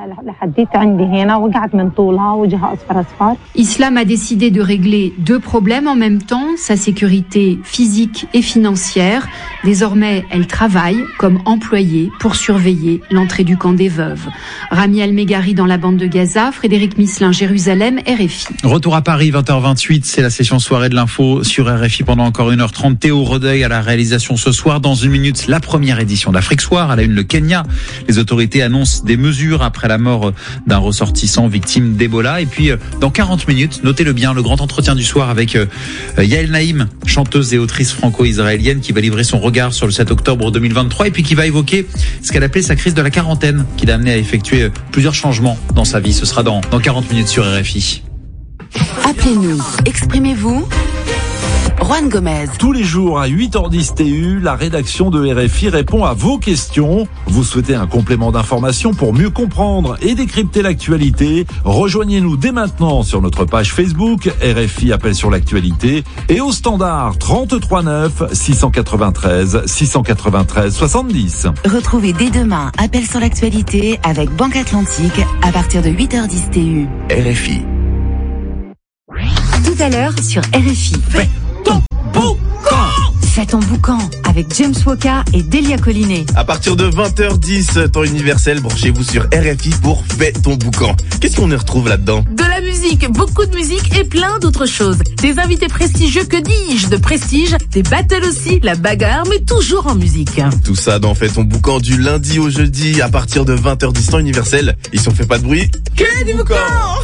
Speaker 22: Islam a décidé de régler deux problèmes en même temps, sa sécurité physique et financière. Désormais, elle travaille comme employée pour surveiller l'entrée du camp des veuves. Rami El-Megari dans la bande de Gaza, Frédéric Misselin, Jérusalem, R F I.
Speaker 2: Retour à Paris, vingt heures vingt-huit, c'est la session soirée de l'info sur R F I pendant encore une heure trente. Théo Redeuil à la réalisation ce soir. Dans une minute, la première édition d'Afrique Soir. À la une, le Kenya. Les autorités annoncent des mesures après la mort d'un ressortissant victime d'Ebola. Et puis, dans quarante minutes, notez-le bien, le grand entretien du soir avec Yael Naïm, chanteuse et autrice franco-israélienne qui va livrer son regard sur le sept octobre deux mille vingt-trois et puis qui va évoquer ce qu'elle appelait sa crise de la quarantaine qui l'a amené à effectuer plusieurs changements dans sa vie. Ce sera dans, dans quarante minutes sur R F I.
Speaker 1: Appelez-nous, exprimez-vous. Juan Gomez.
Speaker 3: Tous les jours à huit heures dix T U, la rédaction de R F I répond à vos questions. Vous souhaitez un complément d'information pour mieux comprendre et décrypter l'actualité? Rejoignez-nous dès maintenant sur notre page Facebook R F I Appel sur l'actualité et au standard trente-trois neuf six cent quatre-vingt-treize six cent quatre-vingt-treize soixante-dix.
Speaker 1: Retrouvez dès demain Appel sur l'actualité avec Banque Atlantique à partir de huit heures dix T U.
Speaker 4: R F I.
Speaker 17: Tout à l'heure sur R F I.
Speaker 1: Fais ton boucan.
Speaker 17: Fais ton boucan avec James Woka et Delia Collinet.
Speaker 5: À partir de vingt heures dix, temps universel, branchez-vous sur R F I pour Fais ton boucan. Qu'est-ce qu'on y retrouve là-dedans?
Speaker 24: De la musique, beaucoup de musique et plein d'autres choses. Des invités prestigieux, que dis-je, de prestige, des battles aussi, la bagarre, mais toujours en musique.
Speaker 5: Tout ça dans Fais ton boucan du lundi au jeudi à partir de vingt heures dix, temps universel. Ils sont fait pas de bruit.
Speaker 24: Que du boucan!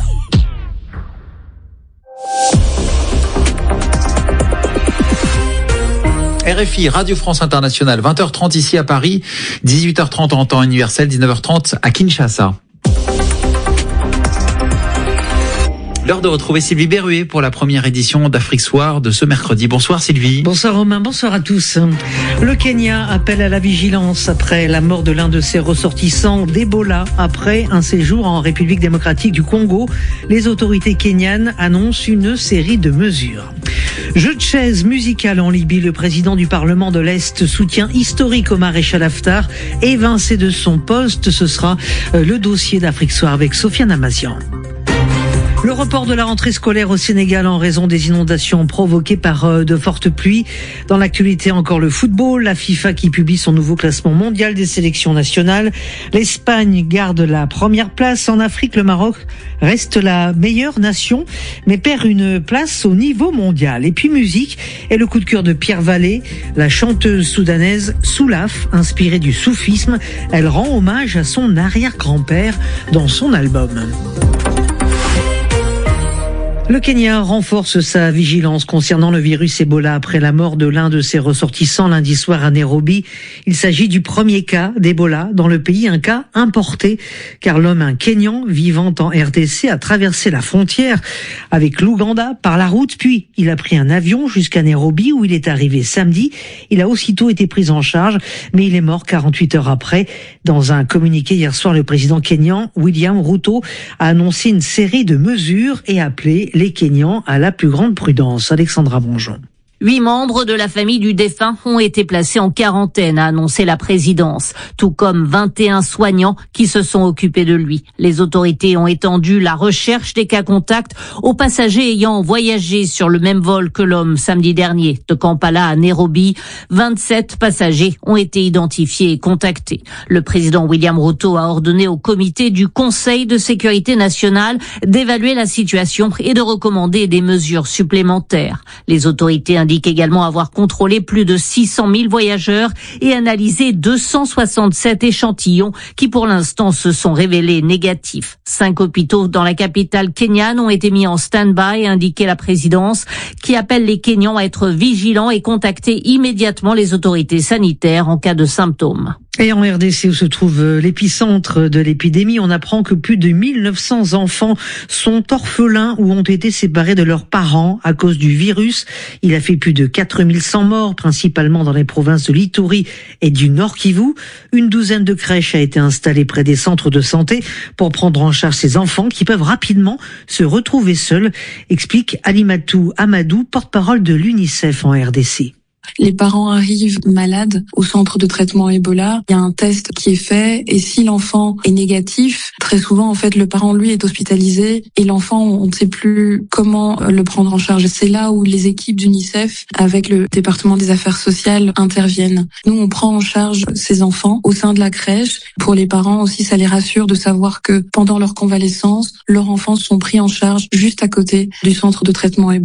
Speaker 2: R F I, Radio France Internationale, vingt heures trente ici à Paris, dix-huit heures trente en temps universel, dix-neuf heures trente à Kinshasa. L'heure de retrouver Sylvie Berruet pour la première édition d'Afrique Soir de ce mercredi. Bonsoir Sylvie.
Speaker 25: Bonsoir Romain, bonsoir à tous. Le Kenya appelle à la vigilance après la mort de l'un de ses ressortissants d'Ebola après un séjour en République démocratique du Congo. Les autorités kenyanes annoncent une série de mesures. Jeu de chaises musicales en Libye, le président du Parlement de l'Est soutient historique au maréchal Haftar, évincé de son poste. Ce sera le dossier d'Afrique Soir avec Sofiane Amazian. Le report de la rentrée scolaire au Sénégal en raison des inondations provoquées par de fortes pluies. Dans l'actualité, encore le football, la FIFA qui publie son nouveau classement mondial des sélections nationales. L'Espagne garde la première place. En Afrique, le Maroc reste la meilleure nation, mais perd une place au niveau mondial. Et puis musique, et le coup de cœur de Pierre Vallée, la chanteuse soudanaise Soulaf, inspirée du soufisme. Elle rend hommage à son arrière-grand-père dans son album. Le Kenya renforce sa vigilance concernant le virus Ebola après la mort de l'un de ses ressortissants lundi soir à Nairobi. Il s'agit du premier cas d'Ebola dans le pays, un cas importé, car l'homme, un Kenyan vivant en R D C, a traversé la frontière avec l'Ouganda par la route, puis il a pris un avion jusqu'à Nairobi où il est arrivé samedi. Il a aussitôt été pris en charge, mais il est mort quarante-huit heures après. Dans un communiqué hier soir, le président kenyan, William Ruto, a annoncé une série de mesures et appelé les Kenyans à la plus grande prudence. Alexandra Bonjon.
Speaker 26: Huit membres de la famille du défunt ont été placés en quarantaine, a annoncé la présidence, tout comme vingt et un soignants qui se sont occupés de lui. Les autorités ont étendu la recherche des cas contacts aux passagers ayant voyagé sur le même vol que l'homme samedi dernier. De Kampala à Nairobi, vingt-sept passagers ont été identifiés et contactés. Le président William Ruto a ordonné au comité du Conseil de sécurité nationale d'évaluer la situation et de recommander des mesures supplémentaires. Les autorités indique également avoir contrôlé plus de six cent mille voyageurs et analysé deux cent soixante-sept échantillons qui pour l'instant se sont révélés négatifs. Cinq hôpitaux dans la capitale kenyane ont été mis en stand-by, a indiqué la présidence, qui appelle les Kenyans à être vigilants et contacter immédiatement les autorités sanitaires en cas de symptômes.
Speaker 25: Et en R D C où se trouve l'épicentre de l'épidémie, on apprend que plus de mille neuf cents enfants sont orphelins ou ont été séparés de leurs parents à cause du virus. Il a fait plus de quatre mille cent morts, principalement dans les provinces de l'Ituri et du Nord Kivu. Une douzaine de crèches a été installée près des centres de santé pour prendre en charge ces enfants qui peuvent rapidement se retrouver seuls, explique Alimatou Amadou, porte-parole de l'UNICEF en R D C.
Speaker 27: Les parents arrivent malades au centre de traitement Ebola. Il y a un test qui est fait et si l'enfant est négatif, très souvent en fait le parent lui est hospitalisé et l'enfant on ne sait plus comment le prendre en charge. C'est là où les équipes d'UNICEF avec le département des affaires sociales interviennent. Nous on prend en charge ces enfants au sein de la crèche. Pour les parents aussi ça les rassure de savoir que pendant leur convalescence, leurs enfants sont pris en charge juste à côté du centre de traitement Ebola.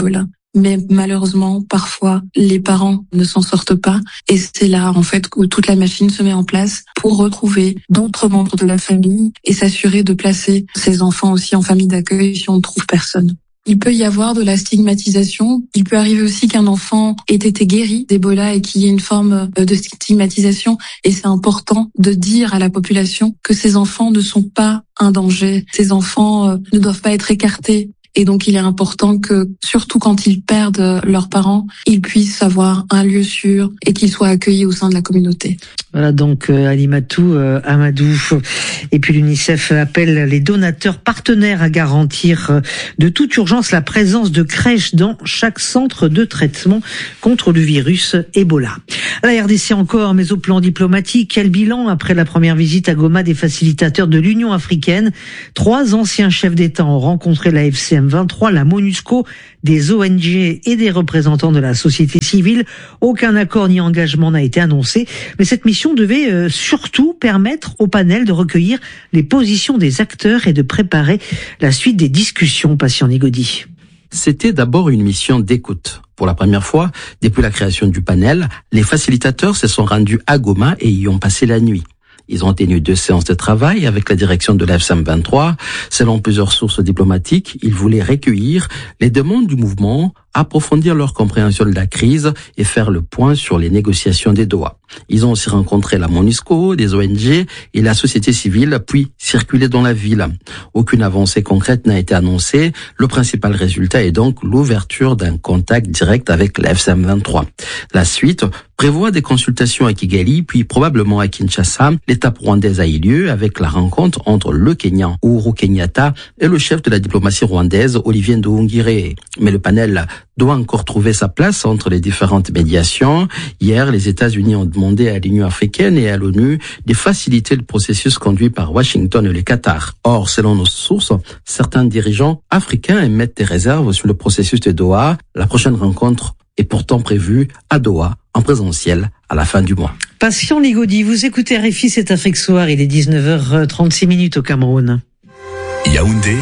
Speaker 27: Mais malheureusement, parfois, les parents ne s'en sortent pas. Et c'est là, en fait, où toute la machine se met en place pour retrouver d'autres membres de la famille et s'assurer de placer ces enfants aussi en famille d'accueil si on ne trouve personne. Il peut y avoir de la stigmatisation. Il peut arriver aussi qu'un enfant ait été guéri d'Ebola et qu'il y ait une forme de stigmatisation. Et c'est important de dire à la population que ces enfants ne sont pas un danger. Ces enfants ne doivent pas être écartés. Et donc, il est important que, surtout quand ils perdent leurs parents, ils puissent avoir un lieu sûr et qu'ils soient accueillis au sein de la communauté.
Speaker 25: Voilà donc euh, Alimatou euh, Amadou. Et puis l'UNICEF appelle les donateurs partenaires à garantir euh, de toute urgence la présence de crèches dans chaque centre de traitement contre le virus Ebola. La R D C encore, mais au plan diplomatique, quel bilan après la première visite à Goma des facilitateurs de l'Union africaine? Trois anciens chefs d'État ont rencontré la F C M vingt-trois, la MONUSCO, des O N G et des représentants de la société civile. Aucun accord ni engagement n'a été annoncé, mais cette mission devait euh, surtout permettre au panel de recueillir les positions des acteurs et de préparer la suite des discussions. Patient Nigodi.
Speaker 6: C'était d'abord une mission d'écoute. Pour la première fois, depuis la création du panel, les facilitateurs se sont rendus à Goma et y ont passé la nuit. Ils ont tenu deux séances de travail avec la direction de la F C M vingt-trois. Selon plusieurs sources diplomatiques, ils voulaient recueillir les demandes du mouvement, approfondir leur compréhension de la crise et faire le point sur les négociations des Doha. Ils ont aussi rencontré la MONUSCO, des O N G et la société civile, puis circulé dans la ville. Aucune avancée concrète n'a été annoncée. Le principal résultat est donc l'ouverture d'un contact direct avec la F C M vingt-trois. La suite prévoit des consultations à Kigali, puis probablement à Kinshasa. L'étape rwandaise a eu lieu avec la rencontre entre le Kenyan Uhuru Kenyatta et le chef de la diplomatie rwandaise Olivier Nduhungirehe. Mais le panel doit encore trouver sa place entre les différentes médiations. Hier, les États-Unis ont demandé à l'Union africaine et à l'ONU de faciliter le processus conduit par Washington et le Qatar. Or, selon nos sources, certains dirigeants africains émettent des réserves sur le processus de Doha. La prochaine rencontre est pourtant prévue à Doha, en présentiel, à la fin du mois.
Speaker 25: Patient Ligodi, vous écoutez R F I, c'est Afrique Soir, il est dix-neuf heures trente-six minutes au Cameroun.
Speaker 4: Yaoundé,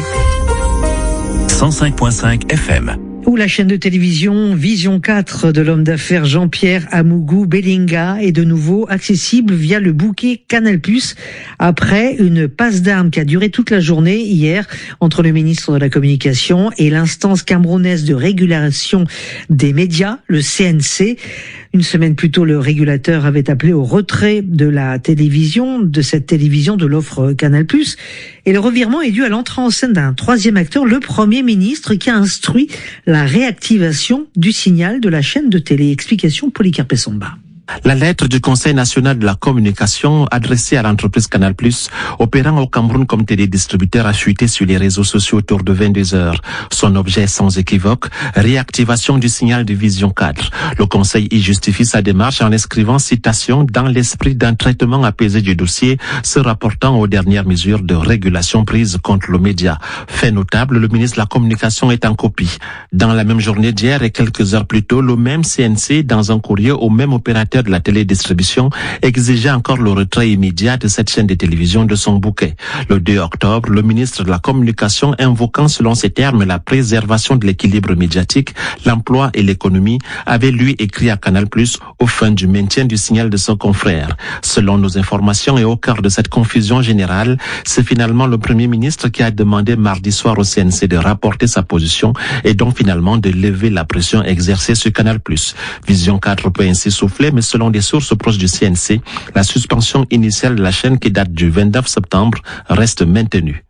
Speaker 4: cent cinq virgule cinq F M.
Speaker 25: Ou la chaîne de télévision Vision quatre de l'homme d'affaires Jean-Pierre Amougou Belinga est de nouveau accessible via le bouquet Canal plus, après une passe d'armes qui a duré toute la journée hier entre le ministre de la Communication et l'instance camerounaise de régulation des médias, le C N C. Une semaine plus tôt, le régulateur avait appelé au retrait de la télévision, de cette télévision, de l'offre Canal plus. Et le revirement est dû à l'entrée en scène d'un troisième acteur, le Premier ministre, qui a instruit la réactivation du signal de la chaîne de télé. Explication Polycarpe Somba.
Speaker 8: La lettre du Conseil national de la communication adressée à l'entreprise Canal plus, opérant au Cameroun comme télédistributeur, a fuité sur les réseaux sociaux autour de vingt-deux heures. Son objet est sans équivoque, réactivation du signal de Vision quatre. Le Conseil y justifie sa démarche en inscrivant citation dans l'esprit d'un traitement apaisé du dossier, se rapportant aux dernières mesures de régulation prises contre le média. Fait notable, le ministre de la Communication est en copie. Dans la même journée d'hier et quelques heures plus tôt, le même C N C, dans un courrier au même opérateur de la télédistribution, exigeait encore le retrait immédiat de cette chaîne de télévision de son bouquet. Le deux octobre, le ministre de la Communication, invoquant selon ses termes la préservation de l'équilibre médiatique, l'emploi et l'économie, avait lui écrit à Canal plus aux fins du maintien du signal de son confrère. Selon nos informations et au cœur de cette confusion générale, c'est finalement le Premier ministre qui a demandé mardi soir au C N C de rapporter sa position et donc finalement de lever la pression exercée sur Canal plus. Vision quatre peut ainsi souffler, mais selon des sources proches du C N C, la suspension initiale de la chaîne qui date du vingt-neuf septembre reste maintenue.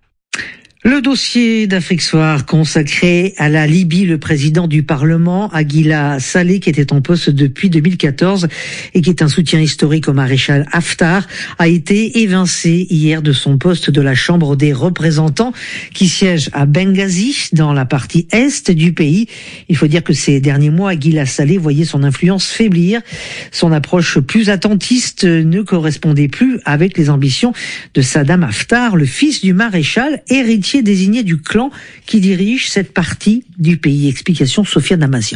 Speaker 25: Le dossier d'Afrique Soir consacré à la Libye, le président du Parlement, Aguila Saleh, qui était en poste depuis deux mille quatorze et qui est un soutien historique au maréchal Haftar, a été évincé hier de son poste de la Chambre des représentants qui siège à Benghazi, dans la partie est du pays. Il faut dire que ces derniers mois, Aguila Saleh voyait son influence faiblir. Son approche plus attentiste ne correspondait plus avec les ambitions de Saddam Haftar, le fils du maréchal, héritier désigné du clan qui dirige cette partie du pays. Explication Sophia Damazian.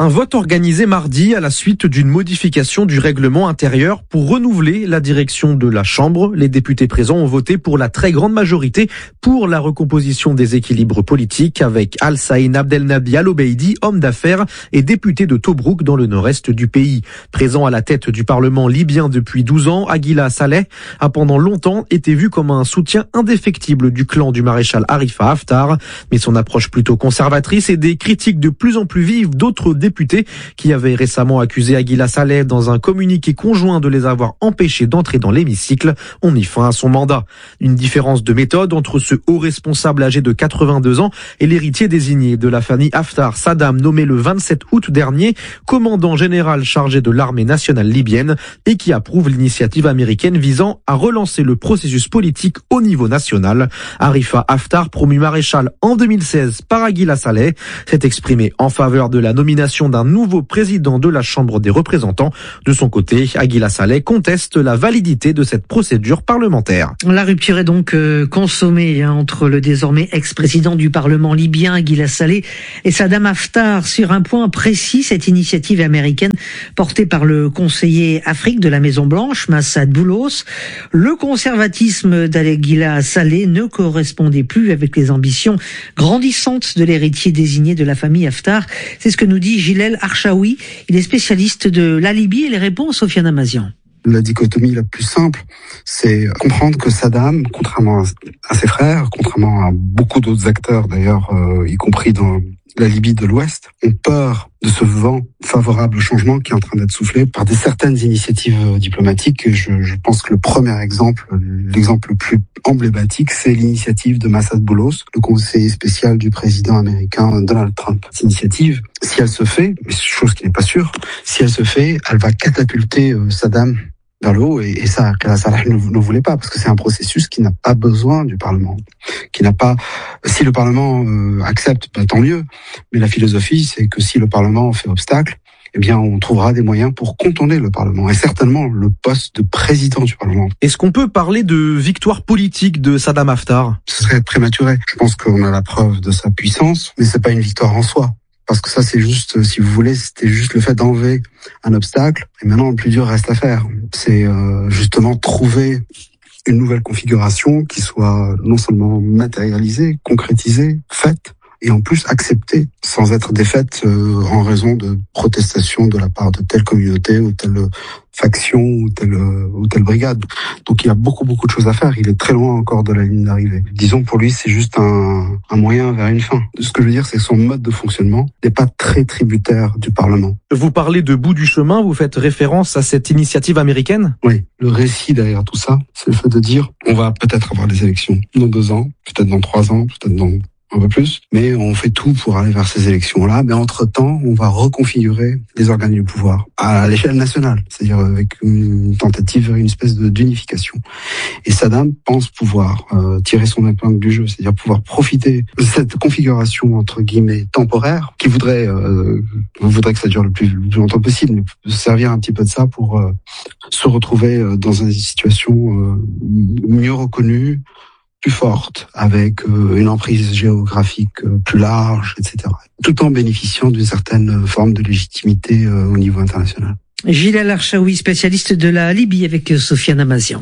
Speaker 9: Un vote organisé mardi à la suite d'une modification du règlement intérieur pour renouveler la direction de la Chambre. Les députés présents ont voté pour la très grande majorité pour la recomposition des équilibres politiques avec Al-Saïn Abdelnabi Al-Obeidi, homme d'affaires et député de Tobrouk dans le nord-est du pays. Présent à la tête du Parlement libyen depuis douze ans, Aguila Saleh a pendant longtemps été vu comme un soutien indéfectible du clan du maréchal Khalifa Haftar. Mais son approche plutôt conservatrice et des critiques de plus en plus vives d'autres députés qui avaient récemment accusé Aguila Saleh dans un communiqué conjoint de les avoir empêchés d'entrer dans l'hémicycle ont mis fin à son mandat. Une différence de méthode entre ce haut responsable âgé de quatre-vingt-deux ans et l'héritier désigné de la famille Haftar, Saddam, nommé le vingt-sept août dernier, commandant général chargé de l'armée nationale libyenne et qui approuve l'initiative américaine visant à relancer le processus politique au niveau national. Khalifa Haftar, promu maréchal en deux mille seize par Aguila Saleh, s'est exprimé en faveur de la nomination d'un nouveau président de la Chambre des représentants. De son côté, Aguila Saleh conteste la validité de cette procédure parlementaire.
Speaker 25: La rupture est donc euh, consommée hein, entre le désormais ex-président du Parlement libyen, Aguila Saleh, et Saddam Haftar. Sur un point précis, cette initiative américaine portée par le conseiller Afrique de la Maison-Blanche, Massad Boulos, le conservatisme d'Aguila Saleh ne correspondait plus avec les ambitions grandissantes de l'héritier désigné de la famille Haftar. C'est ce que nous dit Gilel Archaoui. Il est spécialiste de la Libye et les répond à Sofiane Amazian.
Speaker 10: La dichotomie la plus simple, c'est comprendre que Saddam, contrairement à ses frères, contrairement à beaucoup d'autres acteurs d'ailleurs, euh, y compris dans la Libye de l'Ouest, ont peur de ce vent favorable au changement qui est en train d'être soufflé par des certaines initiatives diplomatiques. Je, je pense que le premier exemple, l'exemple le plus emblématique, c'est l'initiative de Massad Boulos, le conseiller spécial du président américain Donald Trump. Cette initiative, si elle se fait, chose qui n'est pas sûre, si elle se fait, elle va catapulter Saddam vers le haut, et, et ça, Salah ne, ne voulait pas, parce que c'est un processus qui n'a pas besoin du Parlement, qui n'a pas. Si le Parlement euh, accepte, ben, tant mieux. Mais la philosophie, c'est que si le Parlement fait obstacle, eh bien, on trouvera des moyens pour contourner le Parlement, et certainement le poste de président du Parlement.
Speaker 9: Est-ce qu'on peut parler de victoire politique de Saddam Haftar?
Speaker 10: Ce serait prématuré. Je pense qu'on a la preuve de sa puissance, mais c'est pas une victoire en soi. Parce que ça, c'est juste, si vous voulez, c'était juste le fait d'enlever un obstacle. Et maintenant, le plus dur reste à faire. C'est euh, justement trouver une nouvelle configuration qui soit non seulement matérialisée, concrétisée, faite, et en plus acceptée, sans être défaite euh, en raison de protestations de la part de telle communauté ou telle faction ou telle, ou telle brigade. Donc il y a beaucoup, beaucoup de choses à faire. Il est très loin encore de la ligne d'arrivée. Disons, pour lui, c'est juste un, un moyen vers une fin. Ce que je veux dire, c'est que son mode de fonctionnement n'est pas très tributaire du Parlement.
Speaker 9: Vous parlez de bout du chemin, vous faites référence à cette initiative américaine?
Speaker 10: Oui. Le récit derrière tout ça, c'est le fait de dire, on va peut-être avoir des élections dans deux ans, peut-être dans trois ans, peut-être dans un peu plus, mais on fait tout pour aller vers ces élections-là. Mais entre-temps, on va reconfigurer les organes du pouvoir à l'échelle nationale, c'est-à-dire avec une tentative vers une espèce de d'unification. Et Saddam pense pouvoir euh, tirer son épingle du jeu, c'est-à-dire pouvoir profiter de cette configuration entre guillemets temporaire, qui voudrait euh, voudrait que ça dure le plus, le plus longtemps possible, mais servir un petit peu de ça pour euh, se retrouver euh, dans une situation euh, mieux reconnue, plus forte, avec euh, une emprise géographique euh, plus large, et cetera. Tout en bénéficiant d'une certaine forme de légitimité euh, au niveau international.
Speaker 25: Gilal Archaoui, spécialiste de la Libye, avec Sofiane Amazian.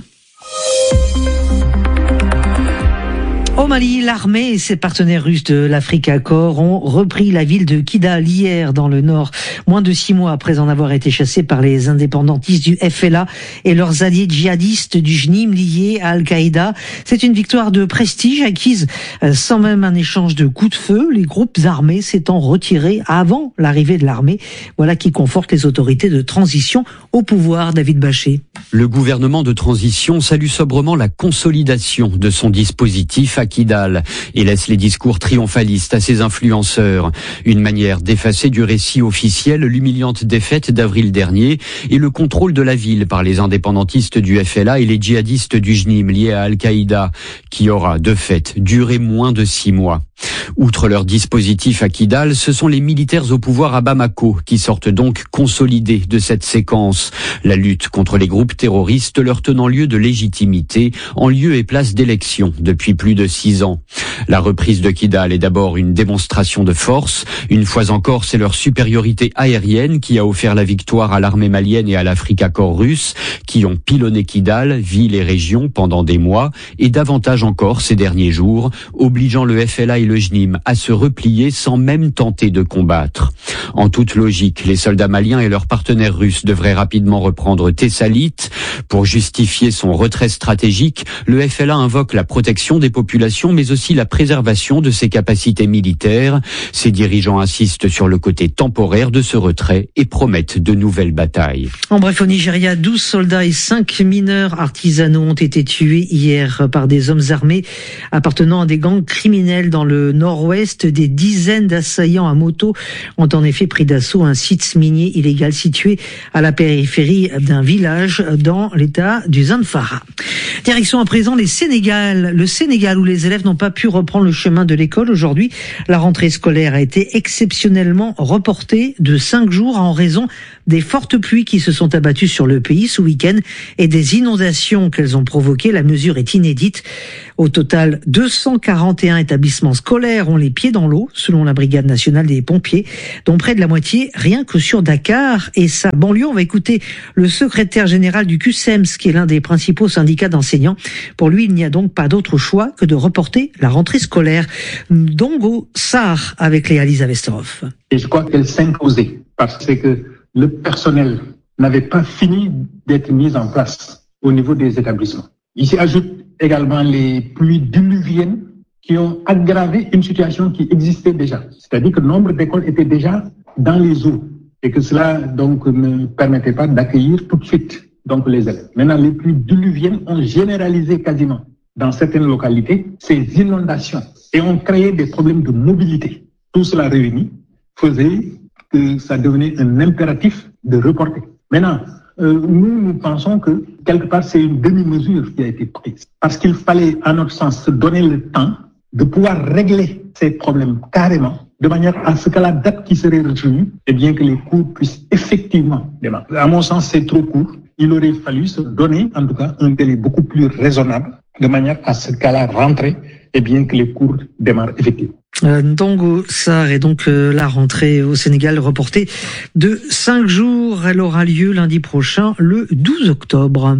Speaker 25: Au Mali, l'armée et ses partenaires russes de l'Africa Corps ont repris la ville de Kidal hier dans le nord, moins de six mois après en avoir été chassés par les indépendantistes du F L A et leurs alliés djihadistes du J N I M liés à Al-Qaïda. C'est une victoire de prestige acquise sans même un échange de coups de feu, les groupes armés s'étant retirés avant l'arrivée de l'armée. Voilà qui conforte les autorités de transition au pouvoir. David Bachet.
Speaker 11: Le gouvernement de transition salue sobrement la consolidation de son dispositif à Kidal et laisse les discours triomphalistes à ses influenceurs. Une manière d'effacer du récit officiel l'humiliante défaite d'avril dernier et le contrôle de la ville par les indépendantistes du F L A et les djihadistes du J N I M liés à Al-Qaïda, qui aura de fait duré moins de six mois. Outre leur dispositif à Kidal, ce sont les militaires au pouvoir à Bamako qui sortent donc consolidés de cette séquence. France. La lutte contre les groupes terroristes leur tenant lieu de légitimité en lieu et place d'élections depuis plus de six ans. La reprise de Kidal est d'abord une démonstration de force. Une fois encore, c'est leur supériorité aérienne qui a offert la victoire à l'armée malienne et à l'Afrika Korps russe, qui ont pilonné Kidal, ville et région pendant des mois, et davantage encore ces derniers jours, obligeant le F L A et le J N I M à se replier sans même tenter de combattre. En toute logique, les soldats maliens et leurs partenaires russes devraient rapidement reprendre Thessalite. Pour justifier son retrait stratégique, le F L A invoque la protection des populations, mais aussi la préservation de ses capacités militaires. Ses dirigeants insistent sur le côté temporaire de ce retrait et promettent de nouvelles batailles.
Speaker 25: En bref, au Nigeria, douze soldats et cinq mineurs artisanaux ont été tués hier par des hommes armés appartenant à des gangs criminels dans le nord-ouest. Des dizaines d'assaillants à moto ont en effet pris d'assaut un site minier illégal situé à la périphérie d'un village dans l'état du Zamfara. Direction à présent les Sénégal. Le Sénégal où les élèves n'ont pas pu reprendre le chemin de l'école aujourd'hui. La rentrée scolaire a été exceptionnellement reportée de cinq jours en raison des fortes pluies qui se sont abattues sur le pays ce week-end et des inondations qu'elles ont provoquées. La mesure est inédite. Au total, deux cent quarante et un établissements scolaires ont les pieds dans l'eau, selon la Brigade nationale des pompiers, dont près de la moitié rien que sur Dakar et sa banlieue. On va écouter le secrétaire général du Q S E M S, qui est l'un des principaux syndicats d'enseignants. Pour lui, il n'y a donc pas d'autre choix que de reporter la rentrée scolaire. Dongo Sarr avec Léa Lisa Vesterhoff.
Speaker 7: Et je crois qu'elle s'imposait parce que le personnel n'avait pas fini d'être mis en place au niveau des établissements. Il s'y ajoute également les pluies diluviennes qui ont aggravé une situation qui existait déjà. C'est-à-dire que le nombre d'écoles était déjà dans les eaux et que cela donc ne permettait pas d'accueillir tout de suite donc les élèves. Maintenant, les pluies diluviennes ont généralisé quasiment dans certaines localités ces inondations et ont créé des problèmes de mobilité. Tout cela réuni faisait que ça devenait un impératif de reporter. Maintenant, euh, nous, nous pensons que quelque part c'est une demi-mesure qui a été prise parce qu'il fallait, à notre sens, se donner le temps de pouvoir régler ces problèmes carrément, de manière à ce qu'à la date qui serait retenue, eh bien que les cours puissent effectivement démarrer. À mon sens, c'est trop court. Il aurait fallu se donner, en tout cas, un délai beaucoup plus raisonnable, de manière à ce qu'à la rentrée, eh bien que les cours démarrent effectivement.
Speaker 25: Euh, Ndongo Sarr est donc euh, la rentrée au Sénégal reportée de cinq jours. Elle aura lieu lundi prochain, le douze octobre.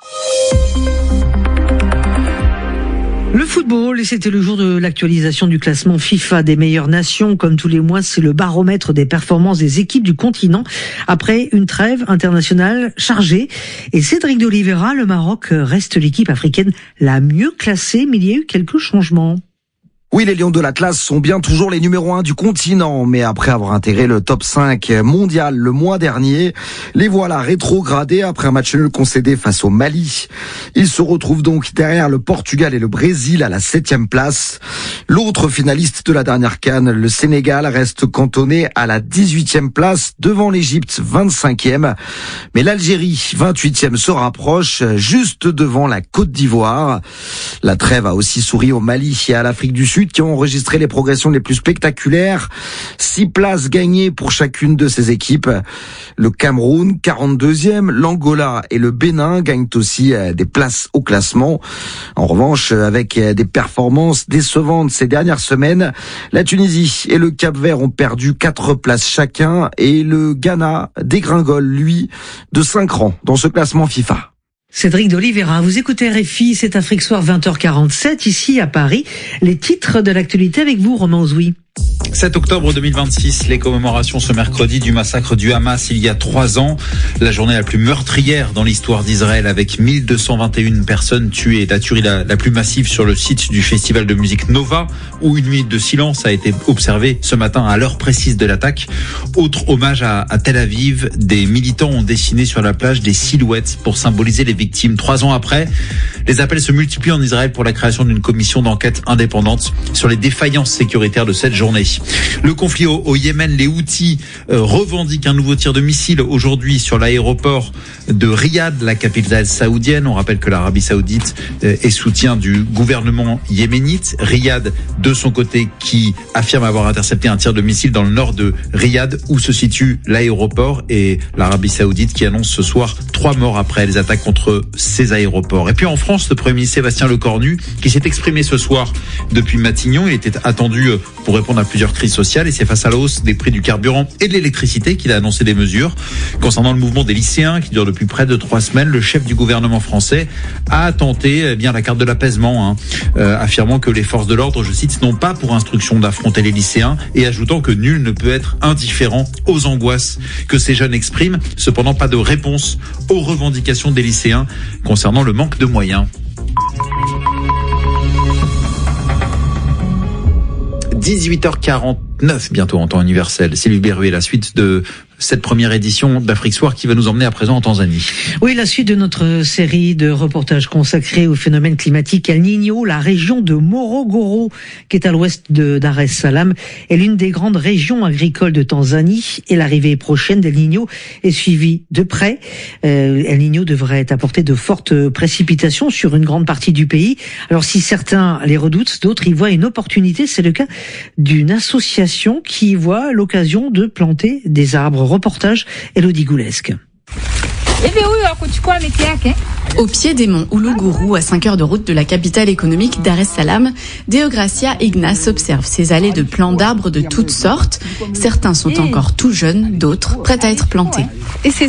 Speaker 25: Le football, et c'était le jour de l'actualisation du classement FIFA des meilleures nations. Comme tous les mois, c'est le baromètre des performances des équipes du continent après une trêve internationale chargée. Et Cédric d'Oliveira, le Maroc reste l'équipe africaine la mieux classée, mais il y a eu quelques changements.
Speaker 12: Oui, les Lions de l'Atlas sont bien toujours les numéros un du continent, mais après avoir intégré le top cinq mondial le mois dernier, les voilà rétrogradés après un match nul concédé face au Mali. Ils se retrouvent donc derrière le Portugal et le Brésil à la septième place. L'autre finaliste de la dernière CAN, le Sénégal, reste cantonné à la dix-huitième place devant l'Égypte, vingt-cinquième. Mais l'Algérie, vingt-huitième, se rapproche juste devant la Côte d'Ivoire. La trêve a aussi souri au Mali et à l'Afrique du Sud, qui ont enregistré les progressions les plus spectaculaires. Six places gagnées pour chacune de ces équipes. Le Cameroun, quarante-deuxième, l'Angola et le Bénin gagnent aussi des places au classement. En revanche, avec des performances décevantes ces dernières semaines, la Tunisie et le Cap-Vert ont perdu quatre places chacun et le Ghana dégringole, lui, de cinq rangs dans ce classement FIFA.
Speaker 25: Cédric d'Oliveira, vous écoutez R F I, c'est Afrique Soir vingt heures quarante-sept, ici à Paris. Les titres de l'actualité avec vous, Romain Ozoui.
Speaker 2: sept octobre deux mille vingt-six, les commémorations ce mercredi du massacre du Hamas il y a trois ans. La journée la plus meurtrière dans l'histoire d'Israël avec mille deux cent vingt et une personnes tuées. La tuerie la, la plus massive sur le site du festival de musique Nova, où une minute de silence a été observée ce matin à l'heure précise de l'attaque. Autre hommage à, à Tel Aviv, des militants ont dessiné sur la plage des silhouettes pour symboliser les victimes. Trois ans après, les appels se multiplient en Israël pour la création d'une commission d'enquête indépendante sur les défaillances sécuritaires de cette journée. Le conflit au, au Yémen, les Houthis euh, revendiquent un nouveau tir de missile aujourd'hui sur l'aéroport de Riyad, la capitale saoudienne. On rappelle que l'Arabie saoudite euh, est soutien du gouvernement yéménite. Riyad, de son côté, qui affirme avoir intercepté un tir de missile dans le nord de Riyad, où se situe l'aéroport, et l'Arabie saoudite qui annonce ce soir trois morts après les attaques contre ces aéroports. Et puis en France, le Premier ministre Sébastien Lecornu, qui s'est exprimé ce soir depuis Matignon, il était attendu pour répondre à plusieurs crises sociales, et c'est face à la hausse des prix du carburant et de l'électricité qu'il a annoncé des mesures. Concernant le mouvement des lycéens qui dure depuis près de trois semaines, le chef du gouvernement français a tenté eh bien la carte de l'apaisement, hein, euh, affirmant que les forces de l'ordre, je cite, n'ont pas pour instruction d'affronter les lycéens, et ajoutant que nul ne peut être indifférent aux angoisses que ces jeunes expriment. Cependant, pas de réponse aux revendications des lycéens concernant le manque de moyens. dix-huit heures quarante-neuf, bientôt en temps universel. Sylvie Berruet, la suite de cette première édition d'Afrique Soir qui va nous emmener à présent en Tanzanie.
Speaker 25: Oui, la suite de notre série de reportages consacrés au phénomène climatique El Niño. La région de Morogoro, qui est à l'ouest de Dar es Salaam, est l'une des grandes régions agricoles de Tanzanie, et l'arrivée prochaine d'El Niño est suivie de près. Euh, El Niño devrait apporter de fortes précipitations sur une grande partie du pays. Alors si certains les redoutent, d'autres y voient une opportunité. C'est le cas d'une association qui voit l'occasion de planter des arbres. Reportage Elodie Goulesque.
Speaker 13: Au pied des monts Uluguru, à cinq heures de route de la capitale économique Dar es Salaam, Deogracia Ignace observe ces allées de plants d'arbres de toutes sortes. Certains sont encore tout jeunes, d'autres prêts à être plantés.
Speaker 14: Et c'est